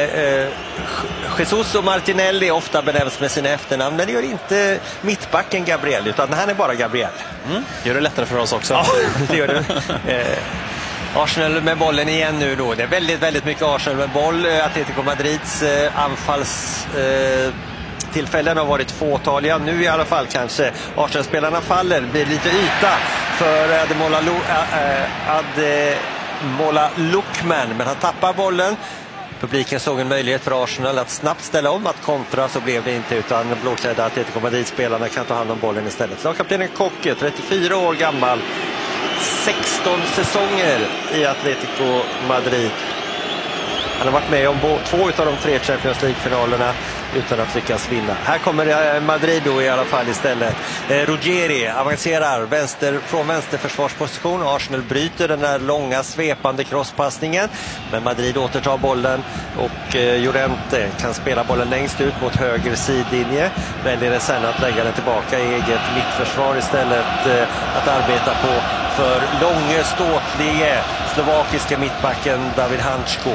S10: Jesus och Martinelli ofta benämns med sina efternamn, men det gör inte mittbacken Gabriel, utan han är bara Gabriel.
S11: Gör det lättare för oss också.
S10: Ja, det gör det. Arsenal med bollen igen nu då. Det är väldigt, väldigt mycket Arsenal med boll. Atletico Madrids anfallstillfällen har varit fåtaliga. Nu i alla fall kanske Arsenal-spelarna faller. Det blir lite yta för Ademola Lookman, men han tappar bollen. Publiken såg en möjlighet för Arsenal att snabbt ställa om, att kontra, så blev det inte, utan blåklädda Atletico Madrid-spelarna kan ta hand om bollen istället. Lagkaptenen Koke, 34 år gammal, 16 säsonger i Atletico Madrid. Han har varit med om 2 av de 3 Champions League-finalerna utan att lyckas vinna. Här kommer Madrid då i alla fall istället. Ruggeri avancerar från vänsterförsvarsposition. Arsenal bryter den där långa svepande crosspassningen, men Madrid återtar bollen, och Llorente kan spela bollen längst ut mot höger sidlinje. Väljer sen att lägga den tillbaka i eget mittförsvar istället att arbeta på för långe, ståtlige slovakiska mittbacken David Hansko.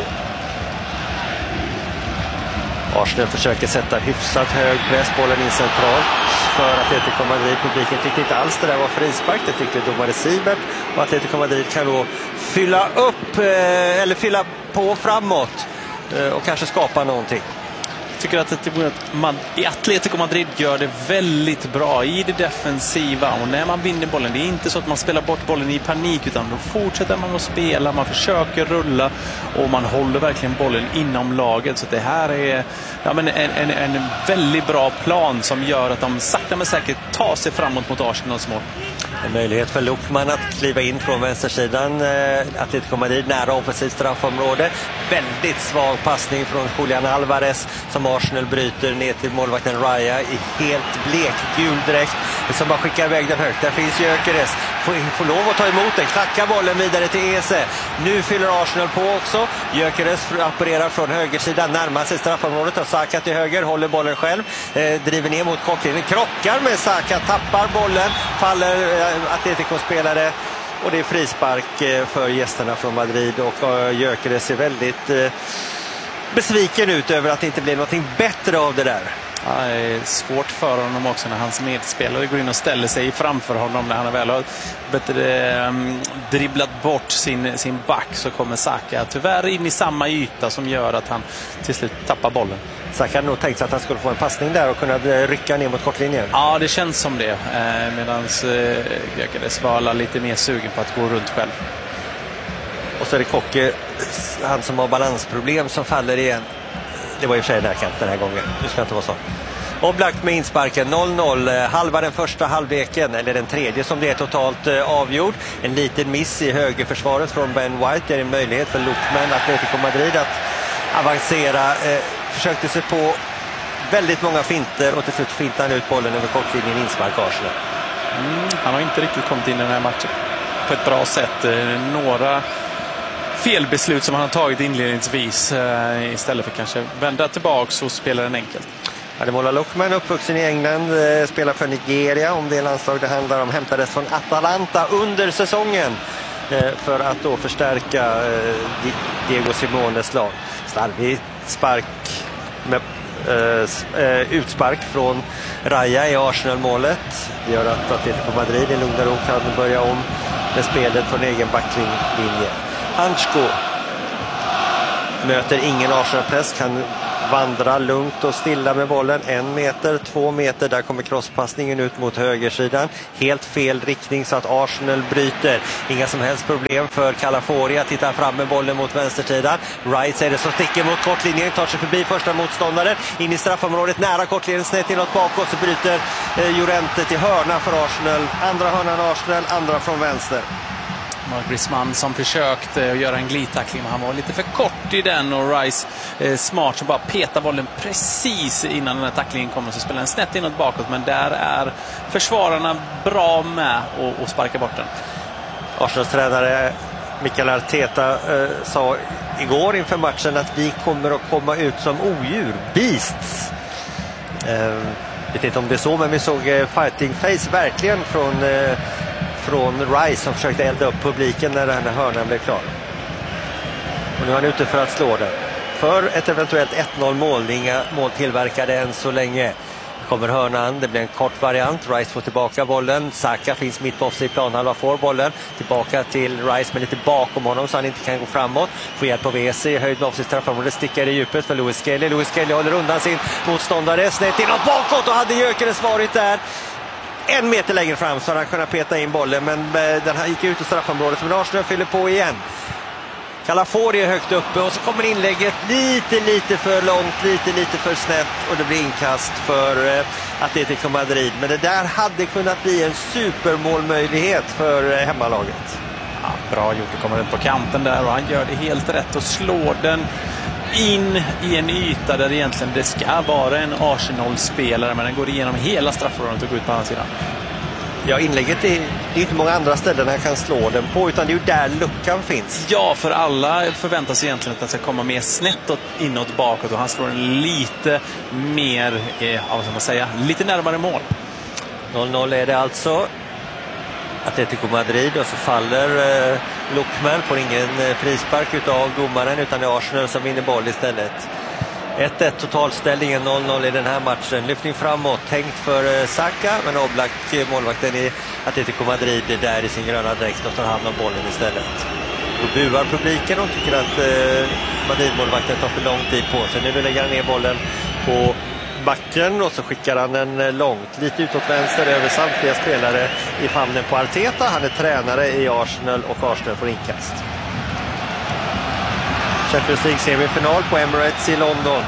S10: Arsenal försöker sätta hyfsat hög press, bollen in centralt för Atletico Madrid. Publiken tyckte inte alls det där var frispark, det tyckte domare Siebert, och Atletico Madrid kan då fylla fylla på framåt och kanske skapa någonting.
S11: Jag tycker att Atletico Madrid gör det väldigt bra i det defensiva, och när man vinner bollen, det är inte så att man spelar bort bollen i panik, utan då fortsätter man att spela, man försöker rulla, och man håller verkligen bollen inom laget. Så det här är en väldigt bra plan som gör att de sakta men säkert tar sig framåt mot Arsenals mål.
S10: En möjlighet för Lookman att kliva in från vänstersidan. Atletico Madrid nära offensivt straffområde. Väldigt svag passning från Julian Alvarez som Arsenal bryter ner till målvakten Raya i helt blek gul dräkt, som bara skickar iväg den högt. Där finns Gyökeres. Får lov att ta emot den. Klackar bollen vidare till Eze. Nu fyller Arsenal på också. Gyökeres opererar från högersidan. Närmar sig straffområdet. Och Saka till höger. Håller bollen själv. Driver ner mot kortlinjen. Krockar med Saka. Tappar bollen. Faller Atletico-spelare. Och det är frispark för gästerna från Madrid. Och Gyökeres ser väldigt besviken ut över att det inte blir någonting bättre av det där.
S11: Ja, det är svårt för honom också när hans medspelare går in och ställer sig framför honom. När han väl har dribblat bort sin back, så kommer Saka tyvärr in i samma yta som gör att han till slut tappar bollen.
S10: Saka hade nog tänkt sig att han skulle få en passning där och kunna rycka ner mot kortlinjen.
S11: Ja, det känns som det. Medan Gyökeres var lite mer sugen på att gå runt själv.
S10: Och så är det Koke, han som har balansproblem, som faller igen. Det var ju för sig närkant den här gången. Det ska inte vara så. Oblak med insparken 0-0, halva den första halvleken, eller den tredje som det är totalt avgjord. En liten miss i högerförsvaret från Ben White. Det är en möjlighet för Lookman, Atletico Madrid, att avancera. Försökte sig på väldigt många finter och till slut fintade han ut bollen över kortlinjen, inspark Arsenal.
S11: Han har inte riktigt kommit in i den här matchen på ett bra sätt. Några felbeslut som han har tagit inledningsvis istället för kanske vända tillbaka och spela den enkelt.
S10: Ademola Lookman, uppvuxen i England, spelar för Nigeria, om det landslag det handlar om, hämtades från Atalanta under säsongen för att då förstärka Diego Simones lag. Slarvig spark med utspark från Raya i Arsenal-målet. Det gör att Atletico Madrid i lugn och ro kan börja om med spelet från egen backlinje. Hansko möter ingen Arsenal-press, kan vandra lugnt och stilla med bollen. 1 meter, 2 meter, där kommer crosspassningen ut mot högersidan. Helt fel riktning så att Arsenal bryter. Inga som helst problem för Calafiori att titta fram med bollen mot vänstersidan. Rice är det som sticker mot kortlinjen, tar sig förbi första motståndaren. In i straffområdet, nära kortlinjen, snett inåt bakåt, så bryter Llorente till hörna för Arsenal. Andra hörnan Arsenal, andra från vänster.
S11: Griezmann som försökte göra en glidtackling, men han var lite för kort i den, och Rice smart som bara petar bollen precis innan den här tacklingen kommer, så spelar den snett inåt bakåt, men där är försvararna bra med och sparka bort den.
S10: Arsenals tränare Mikel Arteta sa igår inför matchen att vi kommer att komma ut som odjur, beasts. Vet inte om det är så, men vi såg fighting face verkligen från Rice som försökte elda upp publiken när den här hörnan blev klar. Och nu är han ute för att slå den. För ett eventuellt 1-0 mål, inga mål tillverkade än så länge. Kommer hörnan, det blir en kort variant. Rice får tillbaka bollen. Saka finns mitt på offside planhalva, får bollen. Tillbaka till Rice, men lite bakom honom så han inte kan gå framåt. Får hjälp av WC, höjd med offside straffområdet, stickar i djupet för Lewis Skelly. Lewis Skelly håller undan sin motståndare. Snett inåt bakåt, och hade Gyökeres varit där 1 meter längre fram så hade han kunnat peta in bollen, men den här gick ut i straffområdet, men Arsenal fyller på igen. Calafiori är högt uppe och så kommer inlägget lite för långt, lite för snett, och det blir inkast för Atletico Madrid. Men det där hade kunnat bli en supermålmöjlighet för hemmalaget.
S11: Ja, bra gjort, det kommer runt på kanten där och han gör det helt rätt och slår den in i en yta där egentligen det ska vara en Arsenal-spelare, men den går igenom hela straffområdet och går ut på andra sidan.
S10: Ja, inlägget är inte många andra ställen han kan slå den på, utan det är ju där luckan finns.
S11: Ja, för alla förväntas egentligen att den ska komma mer snett och inåt bakåt, och han slår den lite mer, vad ska man säga, lite närmare mål.
S10: 0-0 är det alltså. Atletico Madrid, och så faller Lookman, får ingen frispark utav domaren, utan det är Arsenal som vinner boll istället. 1-1 totalställningen, 0-0 i den här matchen. Lyftning framåt, tänkt för Saka, men Oblak, målvakten i Atletico Madrid, är där i sin gröna dräkt och tar hand om bollen istället. Och buar publiken och tycker att Madrid-målvakten tar för lång tid på sig. Nu vill lägga ner bollen på backen och så skickar han den långt, lite utåt vänster över samtliga spelare i famnen på Arteta. Han är tränare i Arsenal och Arsenal får inkast. Champions League semifinal på Emirates i London.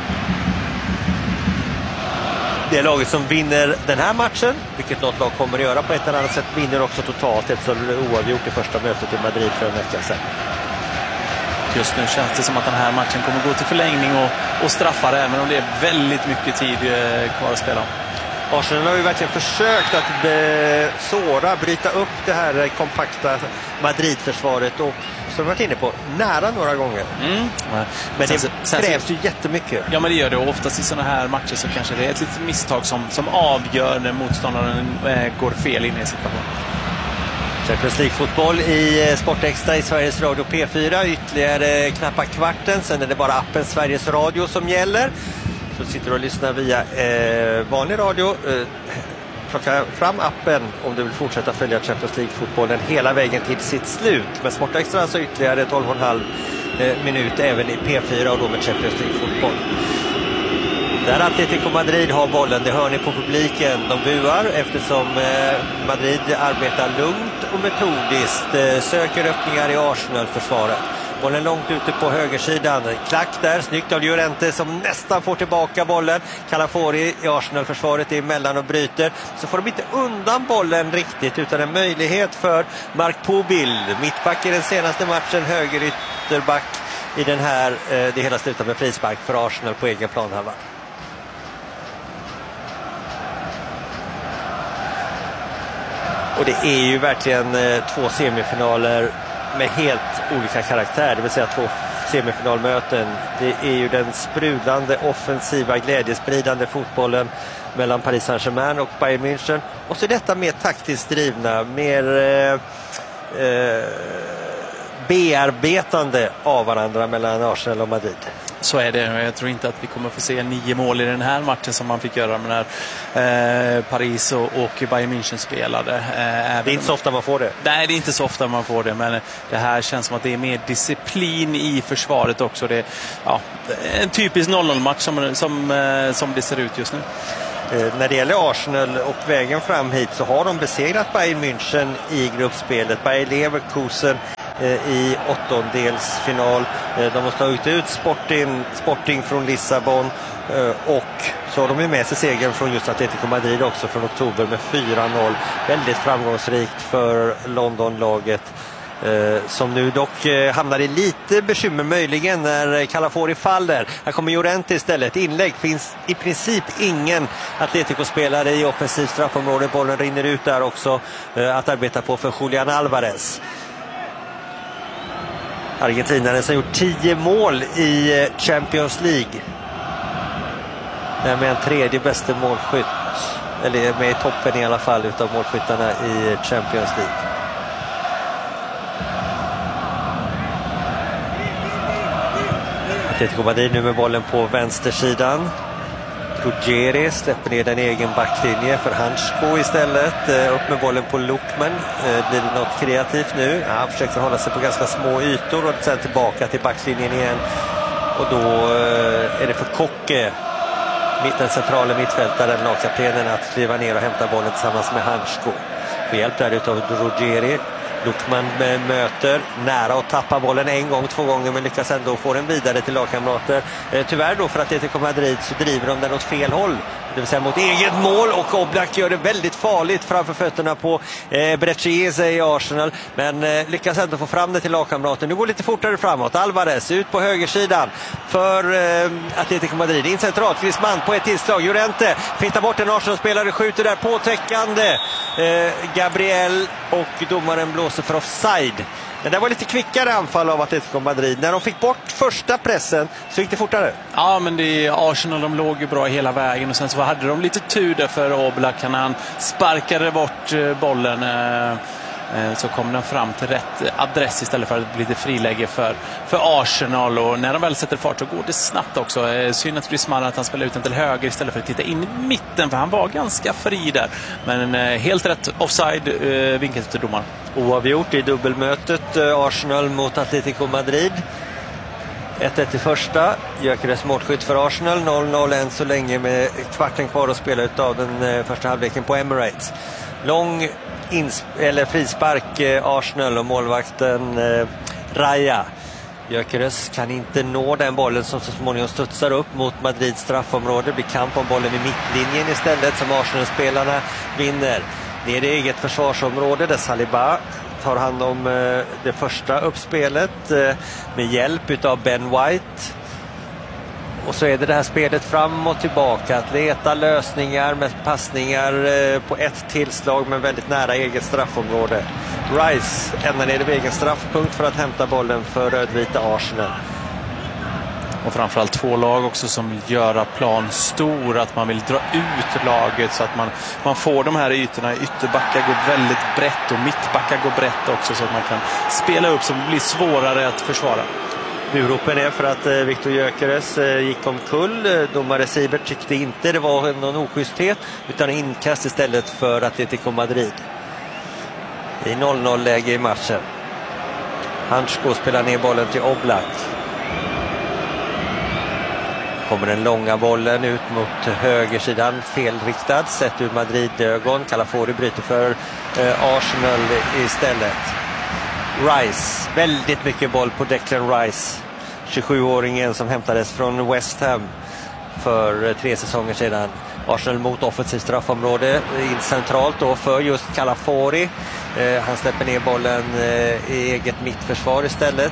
S10: Det laget som vinner den här matchen, vilket något lag kommer att göra på ett eller annat sätt, vinner också totalt, eftersom det är oavgjort i första mötet i Madrid för en vecka sedan.
S11: Just nu känns det som att den här matchen kommer gå till förlängning och straffar, även om det är väldigt mycket tid kvar att spela.
S10: Arsenal har ju verkligen försökt att bryta upp det här kompakta Madrid-försvaret, och som vi varit inne på, nära några gånger. Men det krävs ju jättemycket.
S11: Ja, men det gör det. Och oftast i sådana här matcher så kanske det är ett litet misstag som avgör när motståndaren går fel in i situationen.
S10: Champions League-fotboll i Sportextra i Sveriges Radio P4. Ytterligare knappa kvarten, sen är det bara appen Sveriges Radio som gäller. Så sitter du och lyssnar via vanlig radio. Plocka fram appen om du vill fortsätta följa Champions League-fotbollen hela vägen till sitt slut. Men Sportextra alltså ytterligare 12,5 minut även i P4 och då med Champions League-fotboll. Där Atletico Madrid har bollen, det hör ni på publiken. De buar eftersom Madrid arbetar lugnt och metodiskt, söker öppningar i Arsenal-försvaret. Bollen långt ute på högersidan. Klack där, snyggt av Llorente som nästan får tillbaka bollen. Calafori i Arsenal-försvaret är emellan och bryter. Så får de inte undan bollen riktigt utan en möjlighet för Mark Pobil. Mittback i den senaste matchen, höger ytterback i den här. Det hela slutar med frispark för Arsenal på egen planhalva. Och det är ju verkligen två semifinaler med helt olika karaktär, det vill säga två semifinalmöten. Det är ju den sprudlande, offensiva, glädjespridande fotbollen mellan Paris Saint-Germain och Bayern München. Och så detta mer taktiskt drivna, mer bearbetande av varandra mellan Arsenal och Madrid.
S11: Så är det. Jag tror inte att vi kommer få se 9 mål i den här matchen som man fick göra när Paris och Bayern München spelade.
S10: Det är inte så ofta man får det.
S11: Nej, det är inte så ofta man får det, men det här känns som att det är mer disciplin i försvaret också. Det är en typisk 0-0-match som det ser ut just nu.
S10: När det gäller Arsenal och vägen fram hit så har de besegrat Bayern München i gruppspelet. Bayer Leverkusen i åttondelsfinal. De har slagit ut Sporting från Lissabon och så har de ju med sig segern från just Atletico Madrid också från oktober med 4-0. Väldigt framgångsrikt för Londonlaget. Som nu dock hamnar i lite bekymmer möjligen när Calafori faller. Här kommer Llorente istället. Inlägg, finns i princip ingen Atletico-spelare i offensivt straffområde. Bollen rinner ut där också att arbeta på för Julian Alvarez. Argentinaren som gjort 10 mål i Champions League. Med en tredje bästa målskytt, eller med i toppen i alla fall utav målskyttarna i Champions League. Atletico Madrid nu med bollen på vänstersidan. Ruggeri släpper ner den egen backlinje för Hansko istället. Upp med bollen på Lookman. Blir det något kreativt nu? Ja, han försöker hålla sig på ganska små ytor och sen tillbaka till backlinjen igen. Och då är det för Kocke, den centrala mittfältaren, lagkaptenen, att kliva ner och hämta bollen tillsammans med Hansko. Får hjälp där utav Ruggeri. Lookman möter nära och tappar bollen en gång, 2 gånger, men lyckas ändå få den vidare till lagkamrater. Tyvärr då för att Atletico Madrid så driver de den åt fel håll, det vill säga mot eget mål, och Oblak gör det väldigt farligt framför fötterna på Brecciese i Arsenal, men lyckas ändå få fram det till lagkamraten. Nu går lite fortare framåt. Alvarez ut på högersidan för Atletico Madrid. In centralt, Griezmann på ett tillslag. Llorente fintar bort en Arsenal-spelare, skjuter där påtäckande Gabriel, och domaren blåser för offside. Men det var lite kvickare anfall av Atletico Madrid. När de fick bort första pressen så gick det fortare.
S11: Ja, men det är Arsenal, de låg ju bra hela vägen, och sen så hade de lite tur där för Oblak. Han sparkade bort bollen, så kom den fram till rätt adress istället för att bli lite friläge för Arsenal. Och när de väl sätter fart så går det snabbt också. Synd att Griezmann att han spelar ut den till höger istället för att titta in i mitten, för han var ganska fri där. Men helt rätt offside, vinket till domaren.
S10: Oavgjort i dubbelmötet Arsenal mot Atletico Madrid. 1-1 i första. Gyökeres målskytt för Arsenal. 0-0 än så länge med kvarten kvar att spela ut av den första halvleken på Emirates. Lång frispark Arsenal och målvakten Raya. Gyökeres kan inte nå den bollen som så småningom studsar upp mot Madrids straffområde. Det blir kamp om bollen i mittlinjen istället som Arsenal-spelarna vinner. Ner i eget försvarsområde där Saliba tar hand om det första uppspelet med hjälp av Ben White. Och så är det här spelet fram och tillbaka, att leta lösningar med passningar på ett tillslag men väldigt nära eget straffområde. Rice ändrar ner i egen straffpunkt för att hämta bollen för rödvita Arsenal.
S11: Och framförallt 2 lag också som vill göra plan stor, att man vill dra ut laget så att man får de här ytorna. Ytterbackar går väldigt brett och mittbackar går brett också, så att man kan spela upp så det blir svårare att försvara.
S10: Buropen är för att Viktor Gyökeres gick omkull. Domare Siebert tyckte inte det var någon oschysthet utan inkast istället för Atletico Madrid. I 0-0-läge i matchen. Hansko spelar ner bollen till Oblak. Kommer den långa bollen ut mot högersidan, felriktad sett ur Madrid-ögon. Calafori bryter för Arsenal istället. Rice, väldigt mycket boll på Declan Rice, 27-åringen som hämtades från West Ham för 3 säsonger sedan. Arsenal mot offensivt straffområde in centralt då för just Calafori. Han släpper ner bollen i eget mittförsvar istället.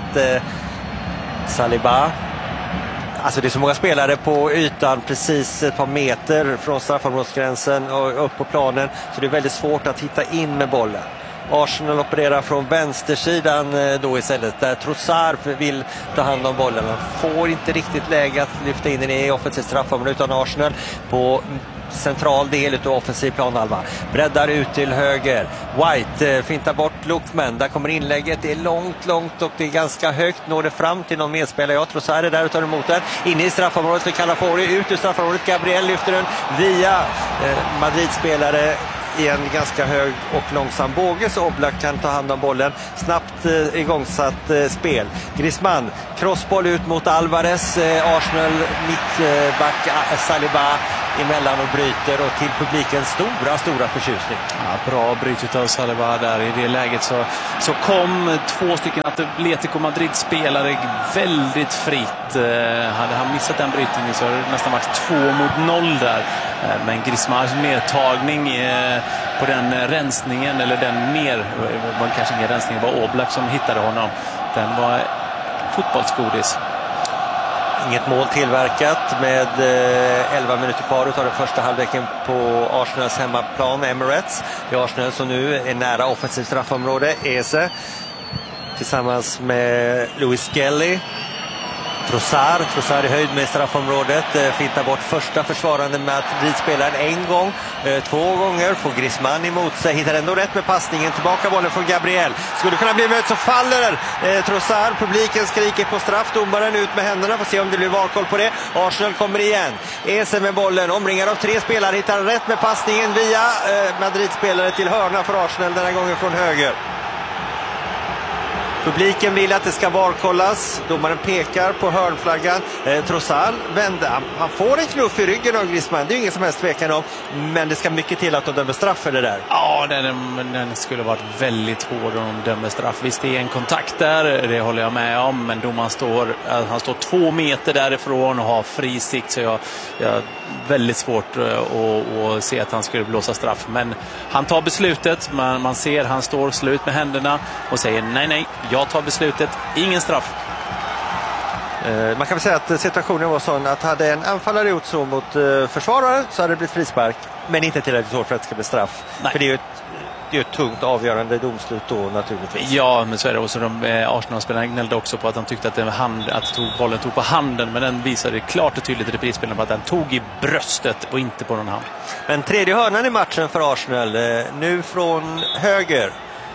S10: Saliba. Alltså det är så många spelare på ytan, precis ett par meter från straffområdesgränsen och upp på planen, så det är väldigt svårt att hitta in med bollen. Arsenal opererar från vänstersidan då istället, där Trossard vill ta hand om bollen. Han får inte riktigt läge att lyfta in den i offensivt straffområde, utan Arsenal på central del av offensiv planhalva. Breddar ut till höger. White fintar bort Lookman. Där kommer inlägget. Det är långt och det är ganska högt. Når det fram till någon medspelare. Jag tror så är det där och tar emot den. Inne i straffområdet för Calafori. Ut ur straffområdet. Gabriel lyfter den via Madrid-spelare i en ganska hög och långsam båge, så Oblak kan ta hand om bollen. Snabbt igångsatt spel. Griezmann, crossboll ut mot Alvarez. Arsenal mittback Saliba emellan och bryter, och till publikens stora förtjusning.
S11: Ja, bra bryt av Saliba där. I det läget så kom 2 stycken Atletico Madrid-spelare väldigt fritt. Hade han missat den brytningen så hade det nästan varit 2-0 där. Men Griezmanns nedtagning på den rensningen, eller var kanske ingen rensning, det var Oblak som hittade honom. Den var fotbollsgodis.
S10: Inget mål tillverkat med 11 minuter kvar utav den första halvleken på Arsenals hemmaplan Emirates. Det är Arsenal som nu är nära offensivt straffområde. Eze tillsammans med Louis Skelly. Trossard i höjd med straffområdet, fintar bort första försvarande Madrid-spelaren en gång, 2 gånger, får Griezmann emot sig, hittar ändå rätt med passningen, tillbaka bollen från Gabriel, skulle kunna bli möt, så faller Trossard, publiken skriker på straff, domaren ut med händerna, får se om det blir varkoll på det. Arsenal kommer igen, Eze med bollen, omringad av 3 spelare, hittar rätt med passningen via Madrid-spelare till hörna för Arsenal, den här gången från höger. Publiken vill att det ska varkollas. Domaren pekar på hörnflaggan. Trossard vänder. Han får en knuff i ryggen av Griezmann. Det är ingen som helst tvekan om. Men det ska mycket till att de dömer straff för det där.
S11: Ja, den skulle varit väldigt hård om de dömer straff. Visst, det är en kontakt där. Det håller jag med om. Men domaren han står 2 meter därifrån och har fri sikt. Så jag väldigt svårt att se att han skulle blåsa straff. Men han tar beslutet. Man ser han står slut med händerna och säger nej. Jag tar beslutet, ingen straff.
S10: Man kan väl säga att situationen var sån att hade en anfallare gjort så mot försvararen så hade det blivit frispark, men inte tillräckligt hårt för att det ska bli straff. Nej. För det är ju ett tungt avgörande domslut då naturligtvis.
S11: Ja, men så är det också. Arsenal-spelarna gnällde också på att de tyckte att bollen tog på handen, men den visade klart och tydligt i reprisspelarna på att den tog i bröstet och inte på någon hand.
S10: Men tredje hörnan i matchen för Arsenal, nu från höger.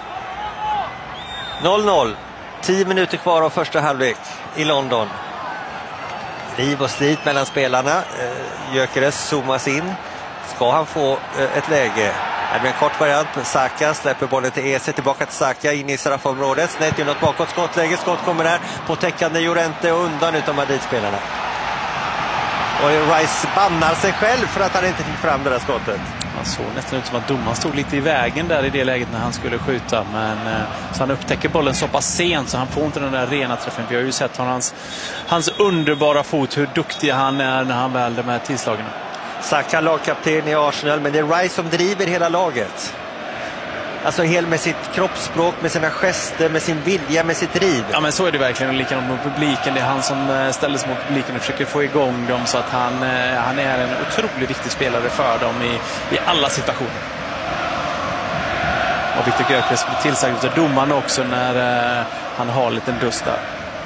S10: 0-0, 10 minuter kvar av första halvlek i London. Riv och slit mellan spelarna. Gyökeres zoomas in. Ska han få ett läge? Det blir en kort variant. Saka släpper bollen till Eze, tillbaka till Saka in i straffområdet. Snett inåt bakåt, skottläge. Skott kommer där på täckande Llorente och undan utav Madrid-spelarna. Och Rice bannar sig själv för att han inte fick fram det där skottet.
S11: Han såg nästan ut som att domaren stod lite i vägen där i det läget när han skulle skjuta. Men så han upptäcker bollen så pass sent så han får inte den där rena träffen. Vi har ju sett hans underbara fot, hur duktig han är när han väl de här tillslagen.
S10: Saka lagkapten i Arsenal, men det är Rice som driver hela laget. Alltså med sitt kroppsspråk, med sina gester, med sin vilja, med sitt driv.
S11: Ja, men så är det verkligen. Och likadant mot publiken. Det är han som ställer sig mot publiken och försöker få igång dem, så att han är en otroligt viktig spelare för dem i alla situationer. Och Victor Gyökeres blir tillsagd av domaren också när han har en liten dust där.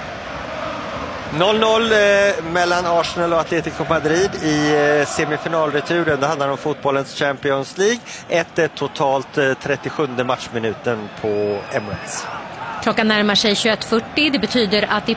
S10: 0-0 mellan Arsenal och Atletico Madrid i semifinalreturen. Det handlar om fotbollens Champions League. 1-1 totalt, 37 matchminuten på Emirates.
S5: Klockan närmar sig 21:40. Det betyder att i